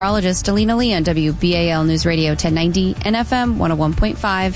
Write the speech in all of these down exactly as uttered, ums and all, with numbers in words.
Meteorologist Alina Lee on W B A L News Radio ten ninety and F M one oh one point five.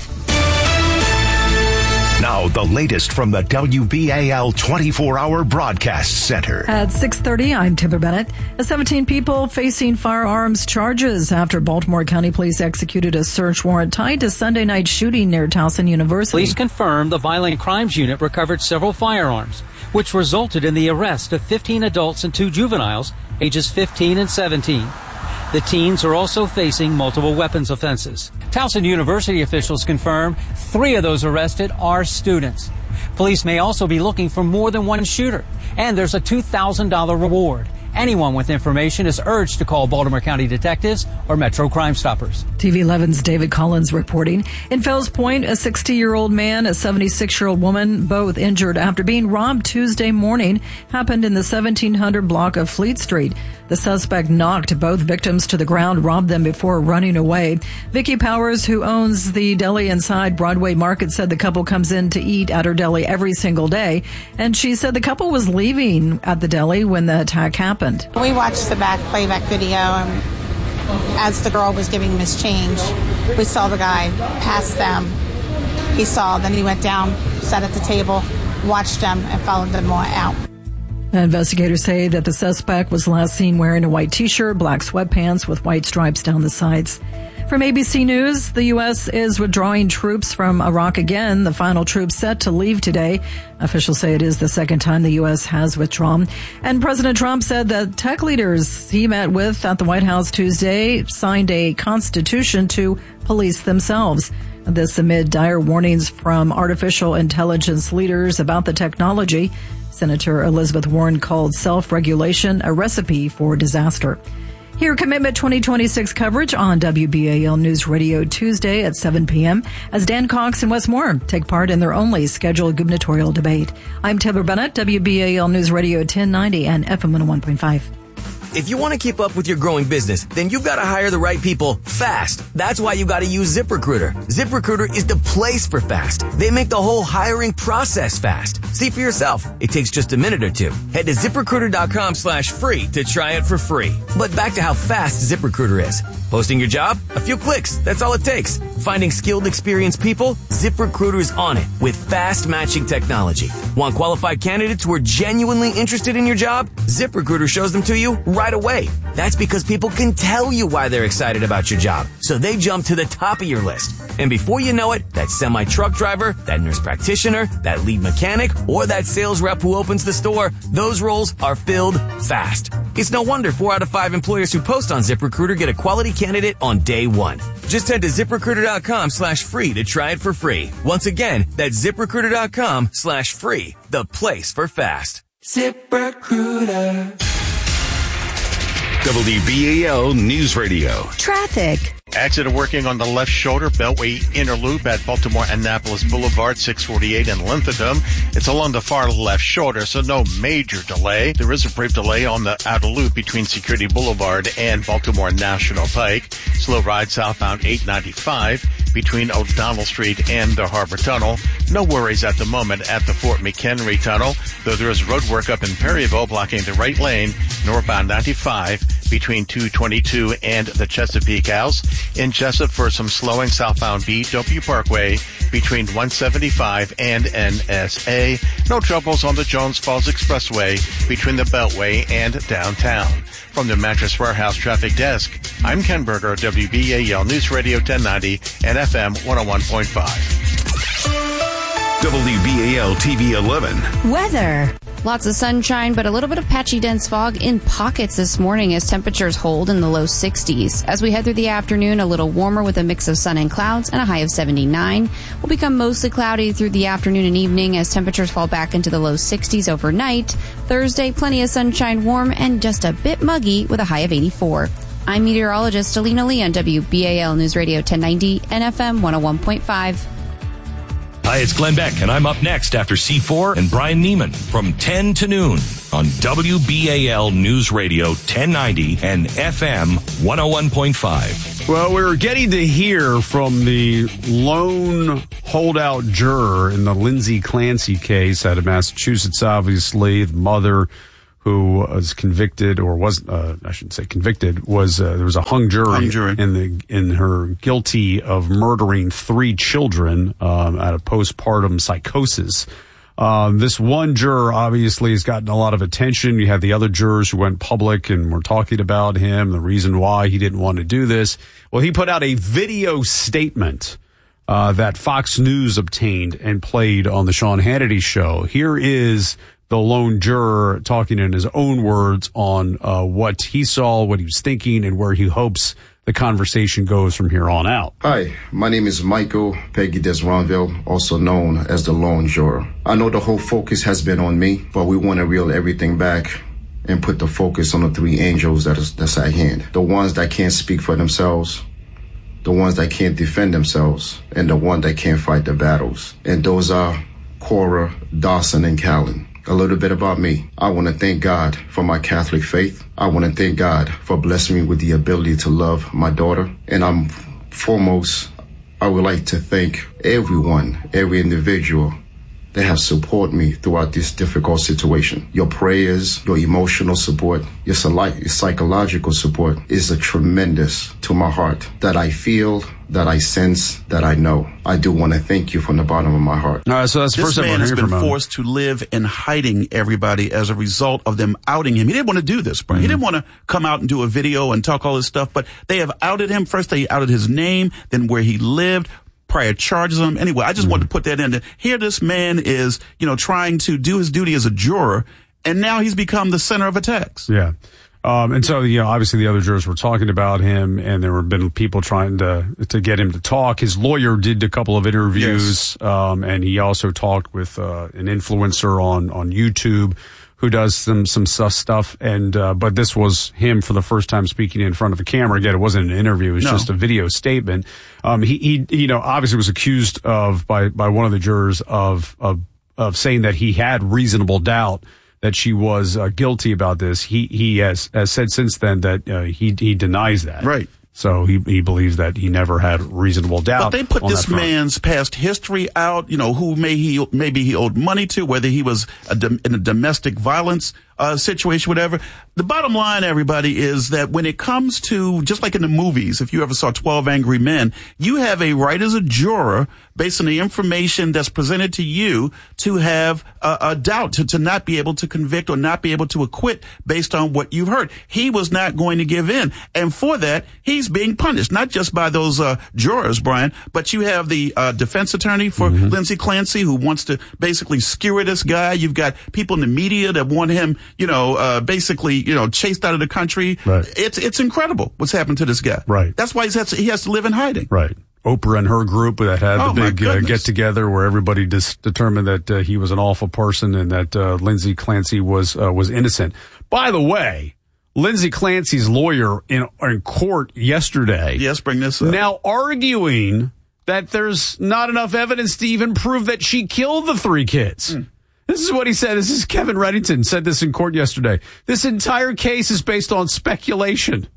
Now, the latest from the W B A L twenty-four hour Broadcast Center. At six thirty, I'm Timber Bennett. seventeen people facing firearms charges after Baltimore County Police executed a search warrant tied to Sunday night shooting near Towson University. Police confirmed the Violent Crimes Unit recovered several firearms, which resulted in the arrest of fifteen adults and two juveniles, ages fifteen and seventeen. The teens are also facing multiple weapons offenses. Towson University officials confirm three of those arrested are students. Police may also be looking for more than one shooter, and there's a two thousand dollars reward. Anyone with information is urged to call Baltimore County detectives or Metro Crime Stoppers. T V eleven's David Collins reporting. In Fells Point, a sixty-year-old man, a seventy-six-year-old woman, both injured after being robbed Tuesday morning, happened in the seventeen hundred block of Fleet Street. The suspect knocked both victims to the ground, robbed them before running away. Vicky Powers, who owns the deli inside Broadway Market, said the couple comes in to eat at her deli every single day. And she said the couple was leaving at the deli when the attack happened. We watched the back playback video, and as the girl was giving him his change, we saw the guy pass them. He saw, then he went down, sat at the table, watched them, and followed them out. Investigators say that the suspect was last seen wearing a white T-shirt, black sweatpants with white stripes down the sides. From A B C News, the U S is withdrawing troops from Iraq again. The final troops set to leave today. Officials say it is the second time the U S has withdrawn. And President Trump said that tech leaders he met with at the White House Tuesday signed a constitution to police themselves. This amid dire warnings from artificial intelligence leaders about the technology. Senator Elizabeth Warren called self-regulation a recipe for disaster. Hear Commitment twenty twenty-six coverage on W B A L News Radio Tuesday at seven p.m. as Dan Cox and Wes Moore take part in their only scheduled gubernatorial debate. I'm Timber Bennett, W B A L News Radio ten ninety and F M one oh one point five. If you want to keep up with your growing business, then you've got to hire the right people fast. That's why you got to use ZipRecruiter. ZipRecruiter is the place for fast. They make the whole hiring process fast. See for yourself. It takes just a minute or two. Head to ZipRecruiter.com slash free to try it for free. But back to how fast ZipRecruiter is. Posting your job? A few clicks. That's all it takes. Finding skilled, experienced people? ZipRecruiter is on it with fast matching technology. Want qualified candidates who are genuinely interested in your job? ZipRecruiter shows them to you right away. That's because people can tell you why they're excited about your job. So they jump to the top of your list. And before you know it, that semi-truck driver, that nurse practitioner, that lead mechanic, or that sales rep who opens the store, those roles are filled fast. It's no wonder four out of five employers who post on ZipRecruiter get a quality candidate on day one. Just head to ZipRecruiter.com slash free to try it for free. Once again, that's ZipRecruiter.com slash free, the place for fast. ZipRecruiter. W B A L News Radio. Traffic. Accident working on the left shoulder, Beltway inner loop at Baltimore Annapolis Boulevard, six forty-eight in Lintherdom. It's along the far left shoulder, so no major delay. There is a brief delay on the outer loop between Security Boulevard and Baltimore National Pike. Slow ride southbound eight ninety-five between O'Donnell Street and the Harbor Tunnel. No worries at the moment at the Fort McHenry Tunnel, though there is road work up in Perryville blocking the right lane northbound ninety-five between two twenty-two and the Chesapeake House. In Jessup for some slowing southbound B W Parkway between one seventy-five and N S A. No troubles on the Jones Falls Expressway between the Beltway and downtown. From the Mattress Warehouse Traffic Desk, I'm Ken Berger, W B A L News Radio ten ninety and F M one oh one point five. W B A L T V eleven. Weather. Lots of sunshine, but a little bit of patchy dense fog in pockets this morning as temperatures hold in the low sixties. As we head through the afternoon, a little warmer with a mix of sun and clouds and a high of seventy-nine. Will become mostly cloudy through the afternoon and evening as temperatures fall back into the low sixties overnight. Thursday, plenty of sunshine, warm, and just a bit muggy with a high of eighty-four. I'm meteorologist Alina Lee on W B A L News Radio ten ninety and F M one oh one point five. Hi, it's Glenn Beck, and I'm up next after C four and Brian Neiman from ten to noon on W B A L News Radio ten ninety and F M one oh one point five. Well, we're getting to hear from the lone holdout juror in the Lindsay Clancy case out of Massachusetts, obviously, the mother who was convicted, or was, uh, I shouldn't say convicted, was, uh, there was a hung jury, hung jury. in the, in her guilty of murdering three children, um, out of postpartum psychosis. Um, this one juror obviously has gotten a lot of attention. You have the other jurors who went public and were talking about him, the reason why he didn't want to do this. Well, he put out a video statement, uh, that Fox News obtained and played on the Sean Hannity show. Here is the lone juror talking in his own words on uh, what he saw, what he was thinking, and where he hopes the conversation goes from here on out. Hi, my name is Michael Peggy Desronville, also known as the lone juror. I know the whole focus has been on me, but we want to reel everything back and put the focus on the three angels that is, that's at hand. The ones that can't speak for themselves, the ones that can't defend themselves, and the one that can't fight the battles. And those are Cora, Dawson, and Callan. A little bit about me. I want to thank God for my Catholic faith. I want to thank God for blessing me with the ability to love my daughter. And I'm foremost, I would like to thank everyone, every individual that have supported me throughout this difficult situation. Your prayers, your emotional support, your psychological support is a tremendous to my heart that I feel, that I sense, that I know. I do want to thank you from the bottom of my heart. All right, so that's the this first time man we're has hearing been from him. forced to live in hiding, everybody, as a result of them outing him. He didn't want to do this, Brian. Mm-hmm. He didn't want to come out and do a video and talk all this stuff, but they have outed him. First, they outed his name, then where he lived, prior charges on him. Anyway, I just mm-hmm. wanted to put that in. Here this man is, you know, trying to do his duty as a juror, and now he's become the center of attacks. Yeah. Um, and so, you know, obviously the other jurors were talking about him, and there have been people trying to to get him to talk. His lawyer did a couple of interviews, yes. um, and he also talked with uh, an influencer on, on YouTube who does some some stuff. And uh, but this was him for the first time speaking in front of a camera. Again, it wasn't an interview; it was no. just a video statement. Um, he, he, you know, obviously was accused of by by one of the jurors of of of saying that he had reasonable doubt that she was uh, guilty about this. He he has, has said since then that uh, he he denies that. Right. So he he believes that he never had reasonable doubt. But they put this man's past history out. You know, who may he maybe he owed money to, whether he was a dom- in a domestic violence uh, situation, whatever. The bottom line, everybody, is that when it comes to, just like in the movies, if you ever saw twelve Angry Men, you have a right as a juror, based on the information that's presented to you, to have a, a doubt, to, to not be able to convict or not be able to acquit based on what you've heard. He was not going to give in. And for that, he's being punished, not just by those uh, jurors, Brian, but you have the uh, defense attorney for mm-hmm. Lindsay Clancy, who wants to basically skewer this guy. You've got people in the media that want him, you know, uh, basically, you know, chased out of the country. Right. It's it's incredible what's happened to this guy. Right. That's why he has to, he has to live in hiding. Right. Oprah and her group that had oh, the big uh, get-together where everybody dis- determined that uh, he was an awful person and that uh, Lindsay Clancy was uh, was innocent. By the way, Lindsay Clancy's lawyer in, in court yesterday. Yes, bring this up. Now arguing that there's not enough evidence to even prove that she killed the three kids. Mm. This is what he said. This is Kevin Reddington said this in court yesterday. This entire case is based on speculation.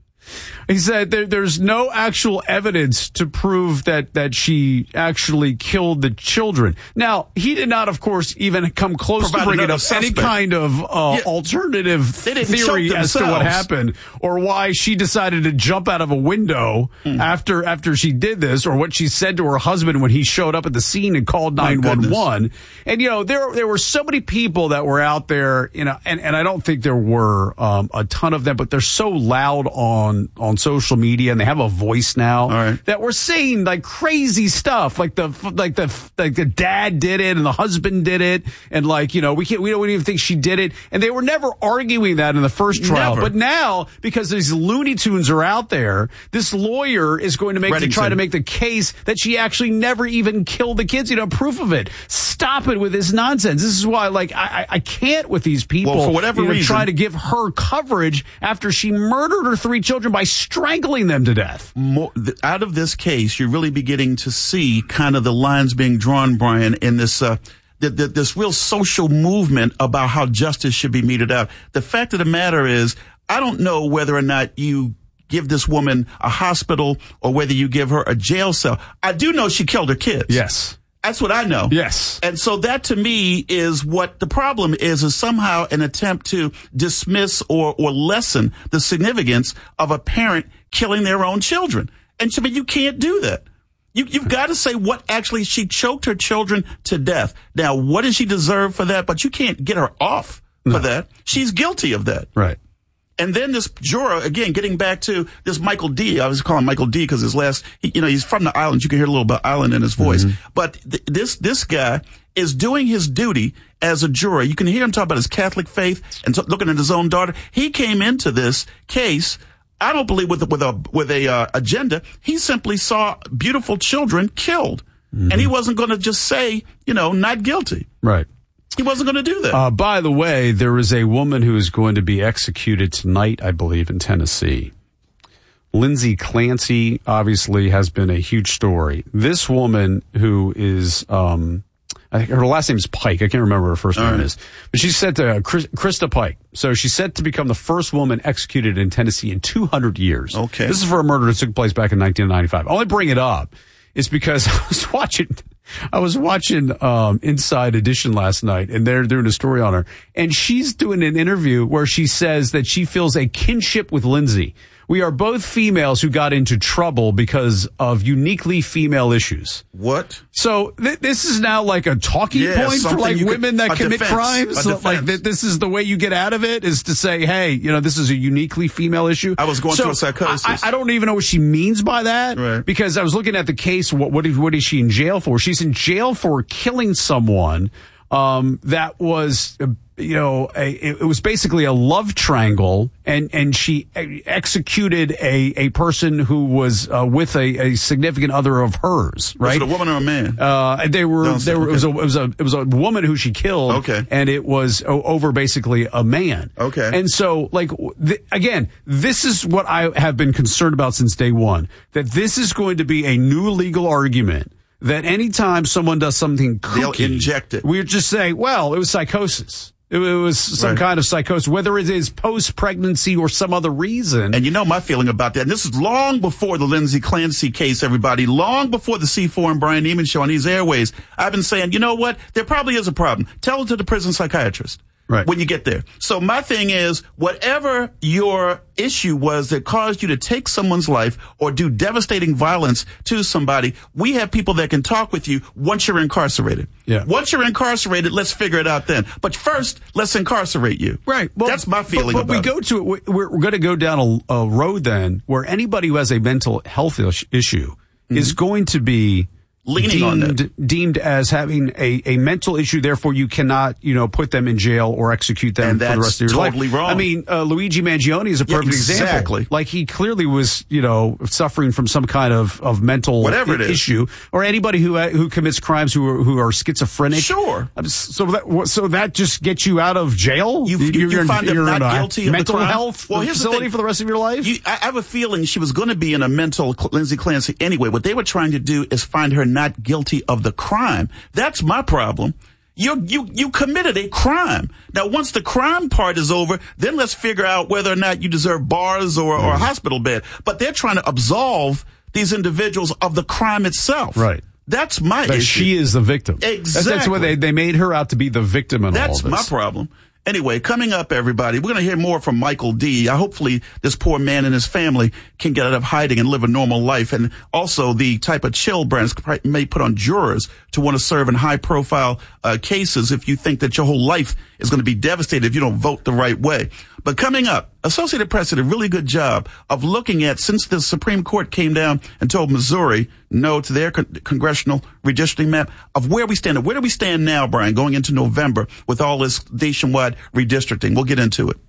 He said there, there's no actual evidence to prove that, that she actually killed the children. Now, he did not, of course, even come close Provide to bringing up suspect. any kind of uh, yeah. alternative theory as to what happened or why she decided to jump out of a window mm. after after she did this, or what she said to her husband when he showed up at the scene and called nine one one. And, you know, there there were so many people that were out there, you know, and, and I don't think there were um, a ton of them, but they're so loud on on social media, and they have a voice now right. that we're saying like crazy stuff, like the like the like the dad did it and the husband did it, and like, you know, we can't we don't even think she did it, and they were never arguing that in the first trial. Never. But now, because these Looney Tunes are out there, this lawyer is going to make to try to make the case that she actually never even killed the kids. You know, proof of it. Stop it with this nonsense. This is why, like, I I can't with these people. Well, for whatever you know, reason, try to give her coverage after she murdered her three children by strangling them to death. More, th- out of this case, you're really beginning to see kind of the lines being drawn, Brian, in this uh, th- th- this real social movement about how justice should be meted out. The fact of the matter is, I don't know whether or not you give this woman a hospital or whether you give her a jail cell. I do know she killed her kids. Yes. That's what I know. Yes. And so that to me is what the problem is, is somehow an attempt to dismiss or, or lessen the significance of a parent killing their own children. And to me, you can't do that. You, you've got to say what actually she choked her children to death. Now, what does she deserve for that? But you can't get her off for no. that. She's guilty of that. Right. And then this juror, again, getting back to this Michael D. I was calling him Michael D. because his last, he, you know, he's from the island. You can hear a little bit island in his voice. Mm-hmm. But th- this this guy is doing his duty as a juror. You can hear him talk about his Catholic faith and t- looking at his own daughter. He came into this case, I don't believe with with a with a uh, agenda. He simply saw beautiful children killed, mm-hmm. and he wasn't going to just say, you know, not guilty. Right. He wasn't going to do that. Uh, by the way, there is a woman who is going to be executed tonight, I believe, in Tennessee. Lindsay Clancy obviously has been a huge story. This woman who is, um, I think her last name is Pike. I can't remember her first name right. is. But she's set to, uh, Chris, Krista Pike. So she's set to become the first woman executed in Tennessee in two hundred years. Okay. This is for a murder that took place back in nineteen ninety-five. I only bring it up is because I was watching... I was watching um Inside Edition last night, and they're doing a story on her, and she's doing an interview where she says that she feels a kinship with Lindsay. We are both females who got into trouble because of uniquely female issues. What? So th- this is now like a talking yeah, point for like women could, that commit defense, crimes. So like th- this is the way you get out of it, is to say, hey, you know, this is a uniquely female issue. I was going so through a psychosis. I, I don't even know what she means by that, right. because I was looking at the case. What what is, what is she in jail for? She's in jail for killing someone um, that was. Uh, you know, a, it was basically a love triangle, and, and she executed a, a person who was uh, with a, a significant other of hers, right? Was it a woman or a man? Uh, they were, no, they were, okay. it was a, it was a, it was a woman who she killed. Okay. And it was o- over basically a man. Okay. And so, like, th- again, this is what I have been concerned about since day one, that this is going to be a new legal argument. That anytime someone does something kooky, they'll inject it. We just say, well, it was psychosis. It was some right. kind of psychosis, whether it is post-pregnancy or some other reason. And you know my feeling about that. And this is long before the Lindsay Clancy case, everybody. Long before the C four and Brian Neiman show on these airways. I've been saying, you know what? There probably is a problem. Tell it to the prison psychiatrist. Right. When you get there. So my thing is, whatever your issue was that caused you to take someone's life or do devastating violence to somebody, we have people that can talk with you once you're incarcerated. Yeah. Once you're incarcerated, let's figure it out then. But first, let's incarcerate you. Right. Well, that's my feeling but, but about we go to it. We're, we're going to go down a, a road then where anybody who has a mental health ish, issue mm-hmm. is going to be leaning deemed, on that. deemed as having a, a mental issue, therefore you cannot, you know, put them in jail or execute them and for the rest of your totally life. Totally wrong. I mean, uh, Luigi Mangione is a perfect yeah, exactly. example. Like, he clearly was, you know, suffering from some kind of, of mental Whatever it is. issue. Or anybody who uh, who commits crimes who are, who are schizophrenic. Sure. So that so that just gets you out of jail? You, you, you're, you find you're them not in a guilty of mental the crime. health well, here's facility the for the rest of your life? You, I have a feeling she was going to be in a mental Lindsay Clancy anyway. What they were trying to do is find her not guilty of the crime. That's my problem. You, you, you committed a crime. Now, once the crime part is over, then let's figure out whether or not you deserve bars or, or a hospital bed. But they're trying to absolve these individuals of the crime itself. Right. That's my that issue. She is the victim. Exactly. That's, that's what they, they made her out to be the victim in That's all of this. my problem. Anyway, coming up, everybody, we're going to hear more from Michael D. Uh, hopefully, this poor man and his family can get out of hiding and live a normal life. And also the type of chill brands may put on jurors to want to serve in high-profile uh, cases if you think that your whole life is going to be devastated if you don't vote the right way. But coming up, Associated Press did a really good job of looking at, since the Supreme Court came down and told Missouri no to their con- congressional redistricting map, of where we stand. Where do we stand now, Brian, going into November with all this nationwide redistricting? We'll get into it.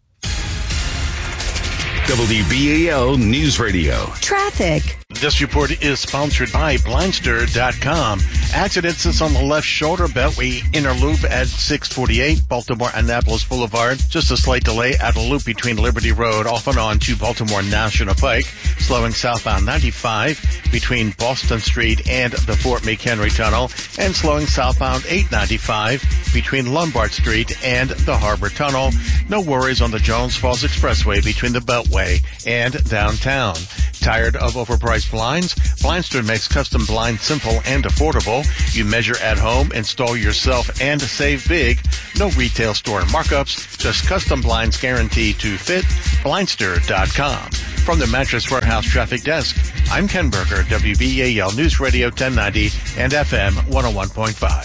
W B A L News Radio. Traffic. This report is sponsored by Blindster dot com. Accidents is on the left shoulder Beltway inner loop at six forty-eight Baltimore Annapolis Boulevard. Just a slight delay at a loop between Liberty Road off and on to Baltimore National Pike. Slowing southbound ninety-five between Boston Street and the Fort McHenry Tunnel. And slowing southbound eight ninety-five between Lombard Street and the Harbor Tunnel. No worries on the Jones Falls Expressway between the Beltway and downtown. Tired of overpriced blinds? Blindster makes custom blinds simple and affordable. You measure at home, install yourself, and save big. No retail store markups, just custom blinds guaranteed to fit. Blindster dot com. From the Mattress Warehouse Traffic Desk, I'm Ken Berger, W B A L News Radio ten ninety and F M one oh one point five.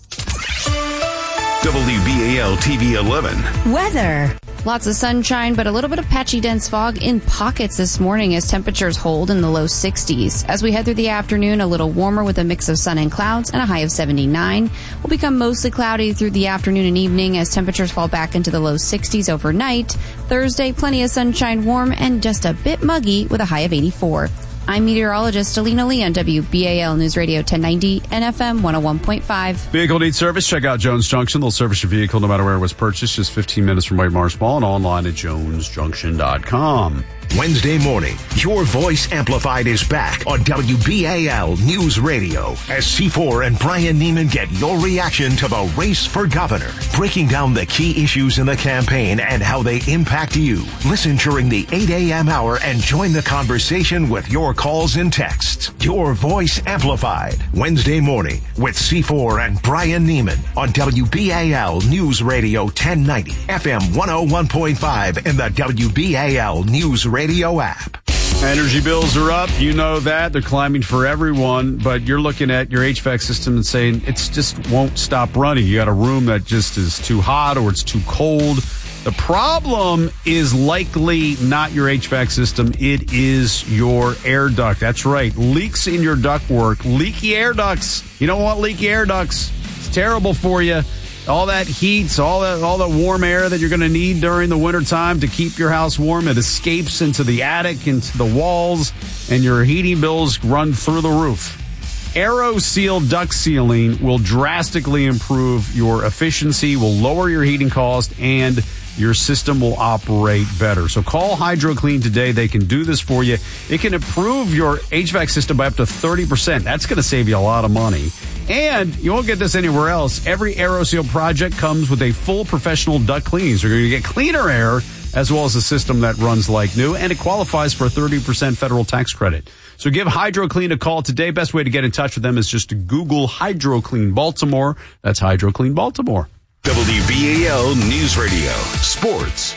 W B A L T V eleven. Weather. Lots of sunshine, but a little bit of patchy dense fog in pockets this morning as temperatures hold in the low sixties. As we head through the afternoon, a little warmer with a mix of sun and clouds and a high of seventy-nine. Will become mostly cloudy through the afternoon and evening as temperatures fall back into the low sixties overnight. Thursday, plenty of sunshine, warm, and just a bit muggy with a high of eighty-four. I'm meteorologist Alina Lee on W B A L News Radio ten ninety and F M one oh one point five. Vehicle needs service? Check out Jones Junction. They'll service your vehicle no matter where it was purchased. Just fifteen minutes from White Marsh Mall and online at jones junction dot com. Wednesday morning, Your Voice Amplified is back on W B A L News Radio as C four and Brian Neiman get your reaction to the race for governor, breaking down the key issues in the campaign and how they impact you. Listen during the eight a.m. hour and join the conversation with your calls and texts. Your Voice Amplified, Wednesday morning with C four and Brian Neiman on W B A L News Radio ten ninety, F M one oh one point five, and the W B A L News Radio Radio app. Energy bills are up. You know that. They're climbing for everyone, but you're looking at your H V A C system and saying it just won't stop running. You got a room that just is too hot or it's too cold. The problem is likely not your H V A C system. It is your air duct. That's right. Leaks in your ductwork. Leaky air ducts. You don't want leaky air ducts. It's terrible for you. All that heat, all that, all the warm air that you're going to need during the wintertime to keep your house warm, it escapes into the attic, into the walls, and your heating bills run through the roof. AeroSeal duct sealing will drastically improve your efficiency, will lower your heating cost, and your system will operate better. So call HydroClean today. They can do this for you. It can improve your H V A C system by up to thirty percent. That's going to save you a lot of money. And you won't get this anywhere else. Every AeroSeal project comes with a full professional duct cleaning. So you're going to get cleaner air as well as a system that runs like new, and it qualifies for a thirty percent federal tax credit. So give HydroClean a call today. Best way to get in touch with them is just to Google HydroClean Baltimore. That's HydroClean Baltimore. W B A L News Radio Sports.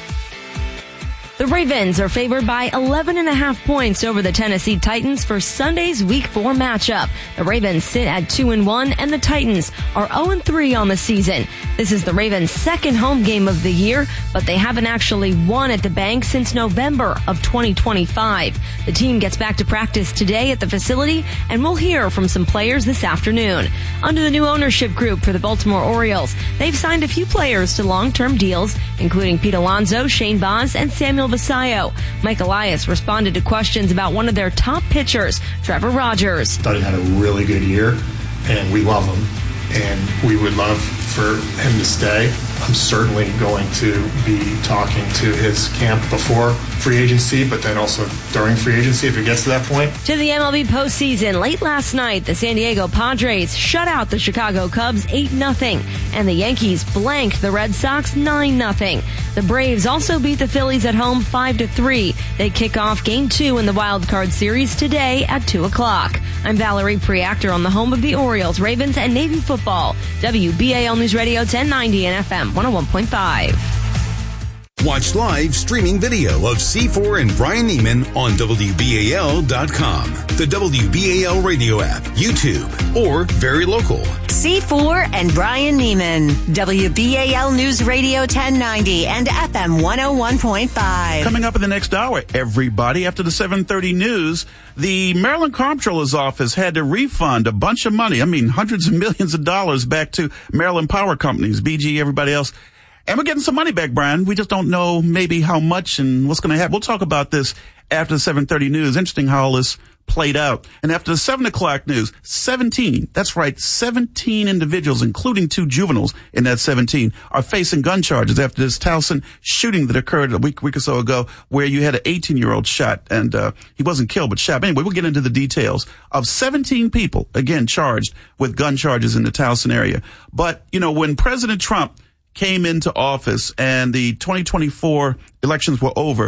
The Ravens are favored by eleven and a half points over the Tennessee Titans for Sunday's Week four matchup. The Ravens sit at two and one, and the Titans are oh and three on the season. This is the Ravens' second home game of the year, but they haven't actually won at the bank since November of twenty twenty-five. The team gets back to practice today at the facility, and we'll hear from some players this afternoon. Under the new ownership group for the Baltimore Orioles, they've signed a few players to long-term deals, including Pete Alonso, Shane Baz, and Samuel Vasallo. Mike Elias responded to questions about one of their top pitchers, Trevor Rogers. Thought he had a really good year, and we love him, and we would love for him to stay. I'm certainly going to be talking to his camp before free agency, but then also during free agency if it gets to that point. To the M L B postseason, late last night, the San Diego Padres shut out the Chicago Cubs eight nothing, and the Yankees blanked the Red Sox nine nothing. The Braves also beat the Phillies at home five to three. They kick off Game two in the Wild Card Series today at two o'clock. I'm Valerie Preactor on the home of the Orioles, Ravens, and Navy football. W B A L News Radio ten ninety and F M one oh one point five. Watch live streaming video of C four and Brian Neiman on W B A L dot com, the W B A L radio app, YouTube, or very local. C four and Brian Neiman, W B A L News Radio ten ninety and F M one oh one point five. Coming up in the next hour, everybody, after the seven thirty news, the Maryland Comptroller's Office had to refund a bunch of money, I mean hundreds of millions of dollars, back to Maryland power companies, B G E, everybody else. And we're getting some money back, Brian. We just don't know maybe how much and what's going to happen. We'll talk about this after the seven thirty news. Interesting how all this played out. And after the seven o'clock news, seventeen, that's right, seventeen individuals, including two juveniles in that seventeen, are facing gun charges after this Towson shooting that occurred a week, week or so ago, where you had an eighteen-year-old shot, and uh he wasn't killed, but shot. But anyway, we'll get into the details of seventeen people, again, charged with gun charges in the Towson area. But, you know, when President Trump came into office and the twenty twenty-four elections were over,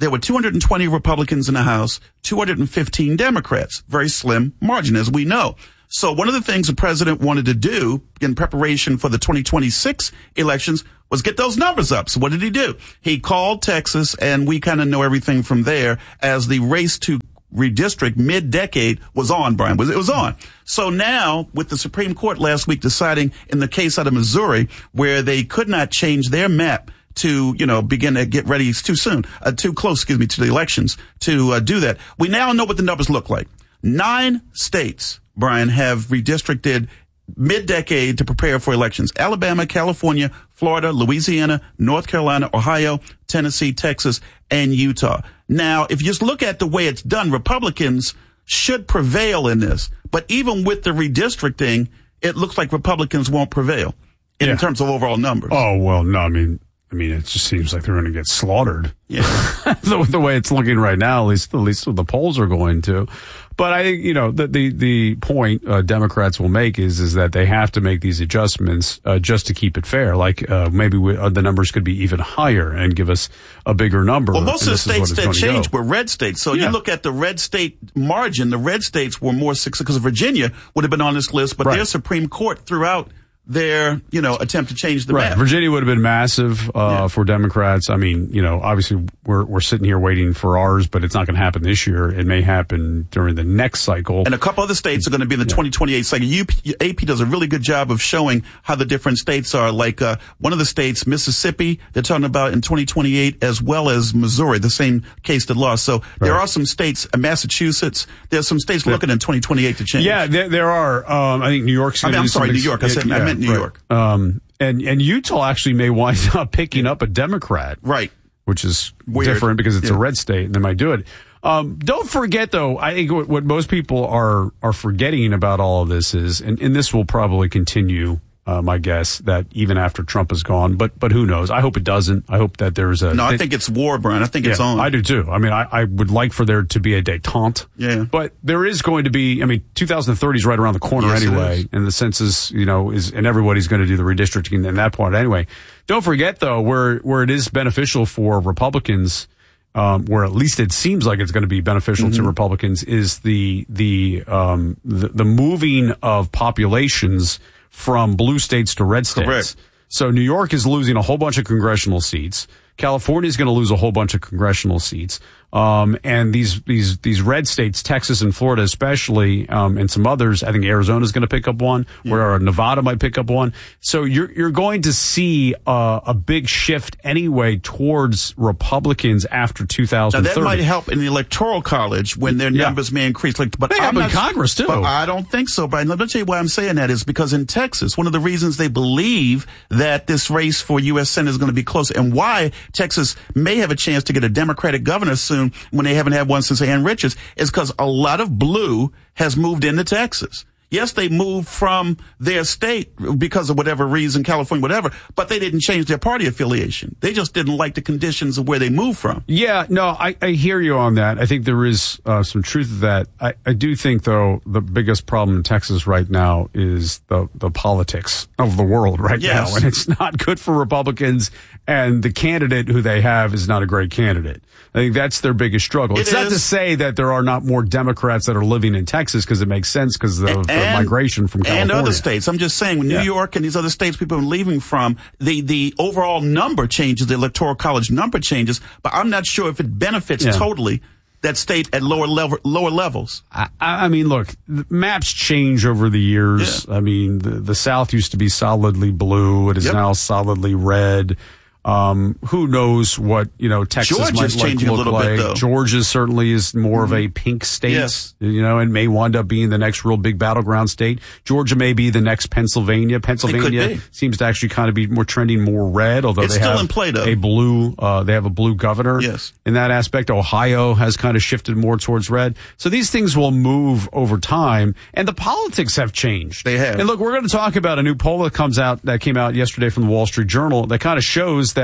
there were two hundred twenty Republicans in the House, two hundred fifteen Democrats. Very slim margin, as we know. So one of the things the president wanted to do in preparation for the twenty twenty-six elections was get those numbers up. So what did he do? He called Texas, and we kind of know everything from there as the race to redistrict mid-decade was on, Brian. It was on. So now, with the Supreme Court last week deciding in the case out of Missouri, where they could not change their map to, you know, begin to get ready too soon, uh, too close, excuse me, to the elections to uh, do that. We now know what the numbers look like. Nine states, Brian, have redistricted mid-decade to prepare for elections. Alabama, California, Florida, Louisiana, North Carolina, Ohio, Tennessee, Texas, and Utah. Now, if you just look at the way it's done, Republicans should prevail in this. But even with the redistricting, it looks like Republicans won't prevail in Yeah. terms of overall numbers. Oh, well, no, I mean, I mean, it just seems like they're going to get slaughtered. Yeah. the, the way it's looking right now, at least, at least the polls are going to. But I think, you know, the, the, the point uh, Democrats will make is, is that they have to make these adjustments uh, just to keep it fair. Like, uh, maybe we, uh, the numbers could be even higher and give us a bigger number. Well, most of the states that changed go. were red states. So Yeah. you look at the red state margin, the red states were more successful because Virginia would have been on this list, but Right. their Supreme Court threw out their, you know, attempt to change the Right. map. Virginia would have been massive uh, Yeah. for Democrats. I mean, you know, obviously we're we're sitting here waiting for ours, but it's not going to happen this year. It may happen during the next cycle. And a couple other states are going to be in the twenty twenty-eight cycle. U P, A P does a really good job of showing how the different states are. Like uh, one of the states, Mississippi, they're talking about in twenty twenty-eight, as well as Missouri, the same case that lost. So there Right. are some states, uh, Massachusetts, there's some states looking in twenty twenty-eight to change. Yeah, there, there are. Um, I think New York's I going mean, to I'm do sorry, something- New York. I said- I meant New right. York. Um, and and Utah actually may wind up picking up a Democrat, right? Which is Weird. different because it's Yeah. a red state, and they might do it. Um, don't forget, though. I think what, what most people are are forgetting about all of this is, and, and this will probably continue. Uh, my guess that even after Trump is gone, but but who knows? I hope it doesn't. I hope that there's a. No, I that- think it's war, Brian. I think it's yeah, on. I do too. I mean, I, I would like for there to be a détente. Yeah. But there is going to be, I mean, two thousand thirty is right around the corner Yes, it anyway. is. And the census, you know, is, and everybody's going to do the redistricting in that point anyway. Don't forget though, where, where it is beneficial for Republicans, um, where at least it seems like it's going to be beneficial Mm-hmm. to Republicans is the, the, um, the, the moving of populations from blue states to red states. Correct. So New York is losing a whole bunch of congressional seats. California is going to lose a whole bunch of congressional seats. Um, and these, these, these red states, Texas and Florida especially, um, and some others, I think Arizona is going to pick up one, where Nevada might pick up one. So you're, you're going to see, uh, a big shift anyway towards Republicans after two Now thousand thirty. that might help in the electoral college when their Yeah. numbers may increase. Like, but May I'm help in not- Congress, too. But I don't think so, Brian. Let me tell you why I'm saying that is because in Texas, one of the reasons they believe that this race for U S Senate is going to be close, and why Texas may have a chance to get a Democratic governor soon when they haven't had one since Ann Richards, is because a lot of blue has moved into Texas. Yes, they moved from their state because of whatever reason, California, whatever, but they didn't change their party affiliation. They just didn't like the conditions of where they moved from. Yeah, no, I, I hear you on that. I think there is uh, some truth to that. I, I do think, though, the biggest problem in Texas right now is the, the politics of the world right Yes. now. And it's not good for Republicans, and the candidate who they have is not a great candidate. I think that's their biggest struggle. It it's not is. to say that there are not more Democrats that are living in Texas, because it makes sense because of And- the migration from and California. other states. I'm just saying, when New Yeah. York and these other states people are leaving from, the, the overall number changes, the electoral college number changes, but I'm not sure if it benefits Yeah. totally that state at lower level, lower levels. I, I mean, look, the maps change over the years. I mean, the, the South used to be solidly blue. It is Yep. now solidly red. Um, who knows what, you know, Texas Georgia's might like changing a look little like. bit, though. Georgia certainly is more of a pink state, Yes. you know, and may wind up being the next real big battleground state. Georgia may be the next Pennsylvania. Pennsylvania be. seems to actually kind of be more trending more red, although It's they still have in play, though. a blue, uh, they have a blue governor. Yes. In that aspect, Ohio has kind of shifted more towards red. So these things will move over time, and the politics have changed. They have. And look, we're going to talk about a new poll that comes out, that came out yesterday from the Wall Street Journal, that kind of shows that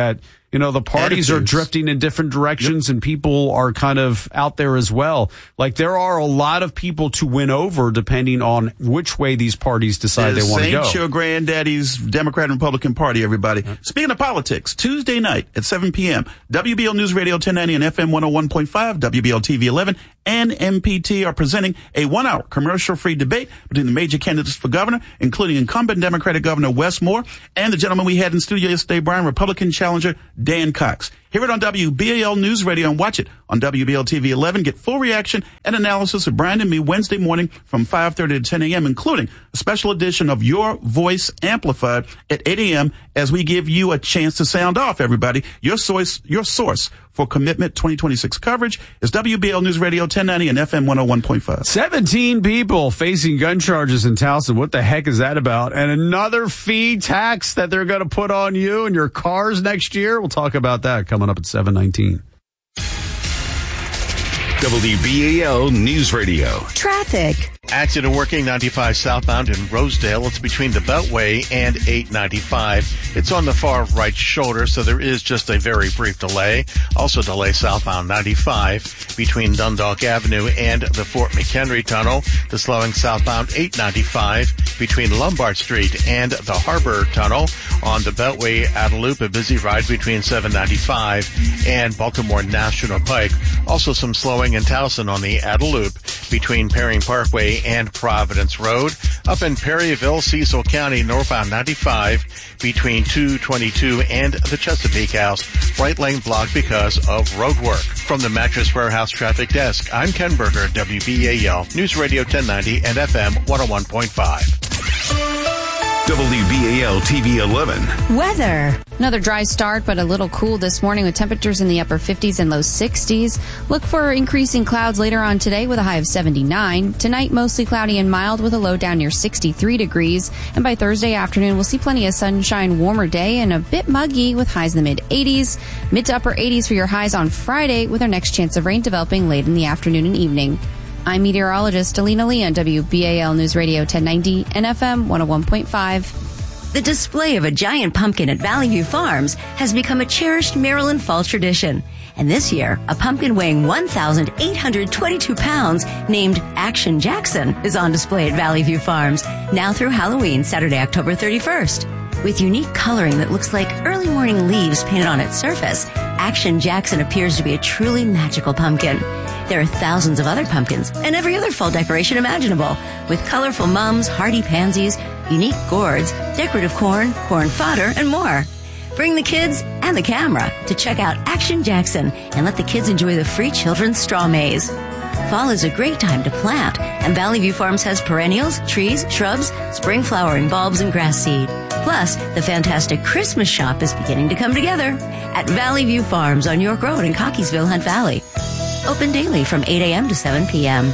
You know, the parties Attitudes. are drifting in different directions yep. and people are kind of out there as well. Like there are a lot of people to win over depending on which way these parties decide the they want to go. Saint your granddaddy's Democrat and Republican Party, everybody. Yep. Speaking of politics, Tuesday night at seven p.m., W B L News Radio ten ninety and F M one oh one point five, W B L T V eleven, and M P T are presenting a one-hour commercial-free debate between the major candidates for governor, including incumbent Democratic Governor Wes Moore and the gentleman we had in studio yesterday, Brian, Republican challenger Dan Cox. Hear it on W B A L News Radio and watch it on W B L T V eleven. Get full reaction and analysis of Brian and me Wednesday morning from five thirty to ten a.m., including a special edition of Your Voice Amplified at eight a.m. as we give you a chance to sound off, everybody. Your source, your source for Commitment twenty twenty-six coverage is W B L News Radio ten ninety and F M one oh one point five. seventeen people facing gun charges in Towson. What the heck is that about? And another fee tax that they're going to put on you and your cars next year. We'll talk about that coming up at seven nineteen. W B A L News Radio. Traffic. Accident working ninety-five southbound in Rosedale. It's between the Beltway and eight ninety-five. It's on the far right shoulder, so there is just a very brief delay. Also delay southbound ninety-five between Dundalk Avenue and the Fort McHenry Tunnel. The slowing southbound eight ninety-five between Lombard Street and the Harbor Tunnel. On the Beltway at a loop, a busy ride between seven ninety-five and Baltimore National Pike. Also some slowing in Towson on the Adda Loop between Perring Parkway and Providence Road. Up in Perryville, Cecil County, northbound ninety-five between two twenty-two and the Chesapeake House. Right lane blocked because of road work. From the Mattress Warehouse Traffic Desk, I'm Ken Berger, W B A L News Radio ten ninety and F M one oh one point five. W B A L T V eleven. Weather. Another dry start, but a little cool this morning with temperatures in the upper fifties and low sixties. Look for increasing clouds later on today with a high of seventy-nine. Tonight, mostly cloudy and mild with a low down near sixty-three degrees. And by Thursday afternoon, we'll see plenty of sunshine, warmer day, and a bit muggy with highs in the mid eighties. Mid to upper eighties for your highs on Friday with our next chance of rain developing late in the afternoon and evening. I'm meteorologist Alina Lee on W B A L News Radio ten ninety and F M one oh one point five. The display of a giant pumpkin at Valley View Farms has become a cherished Maryland fall tradition. And this year, a pumpkin weighing one thousand eight hundred twenty-two pounds named Action Jackson is on display at Valley View Farms now through Halloween, Saturday, October thirty-first. With unique coloring that looks like early morning leaves painted on its surface, Action Jackson appears to be a truly magical pumpkin. There are thousands of other pumpkins and every other fall decoration imaginable, with colorful mums, hardy pansies, unique gourds, decorative corn, corn fodder, and more. Bring the kids and the camera to check out Action Jackson and let the kids enjoy the free children's straw maze. Fall is a great time to plant, and Valley View Farms has perennials, trees, shrubs, spring flowering bulbs, and grass seed. Plus, the fantastic Christmas shop is beginning to come together at Valley View Farms on York Road in Cockeysville, Hunt Valley. Open daily from eight a.m. to seven p.m.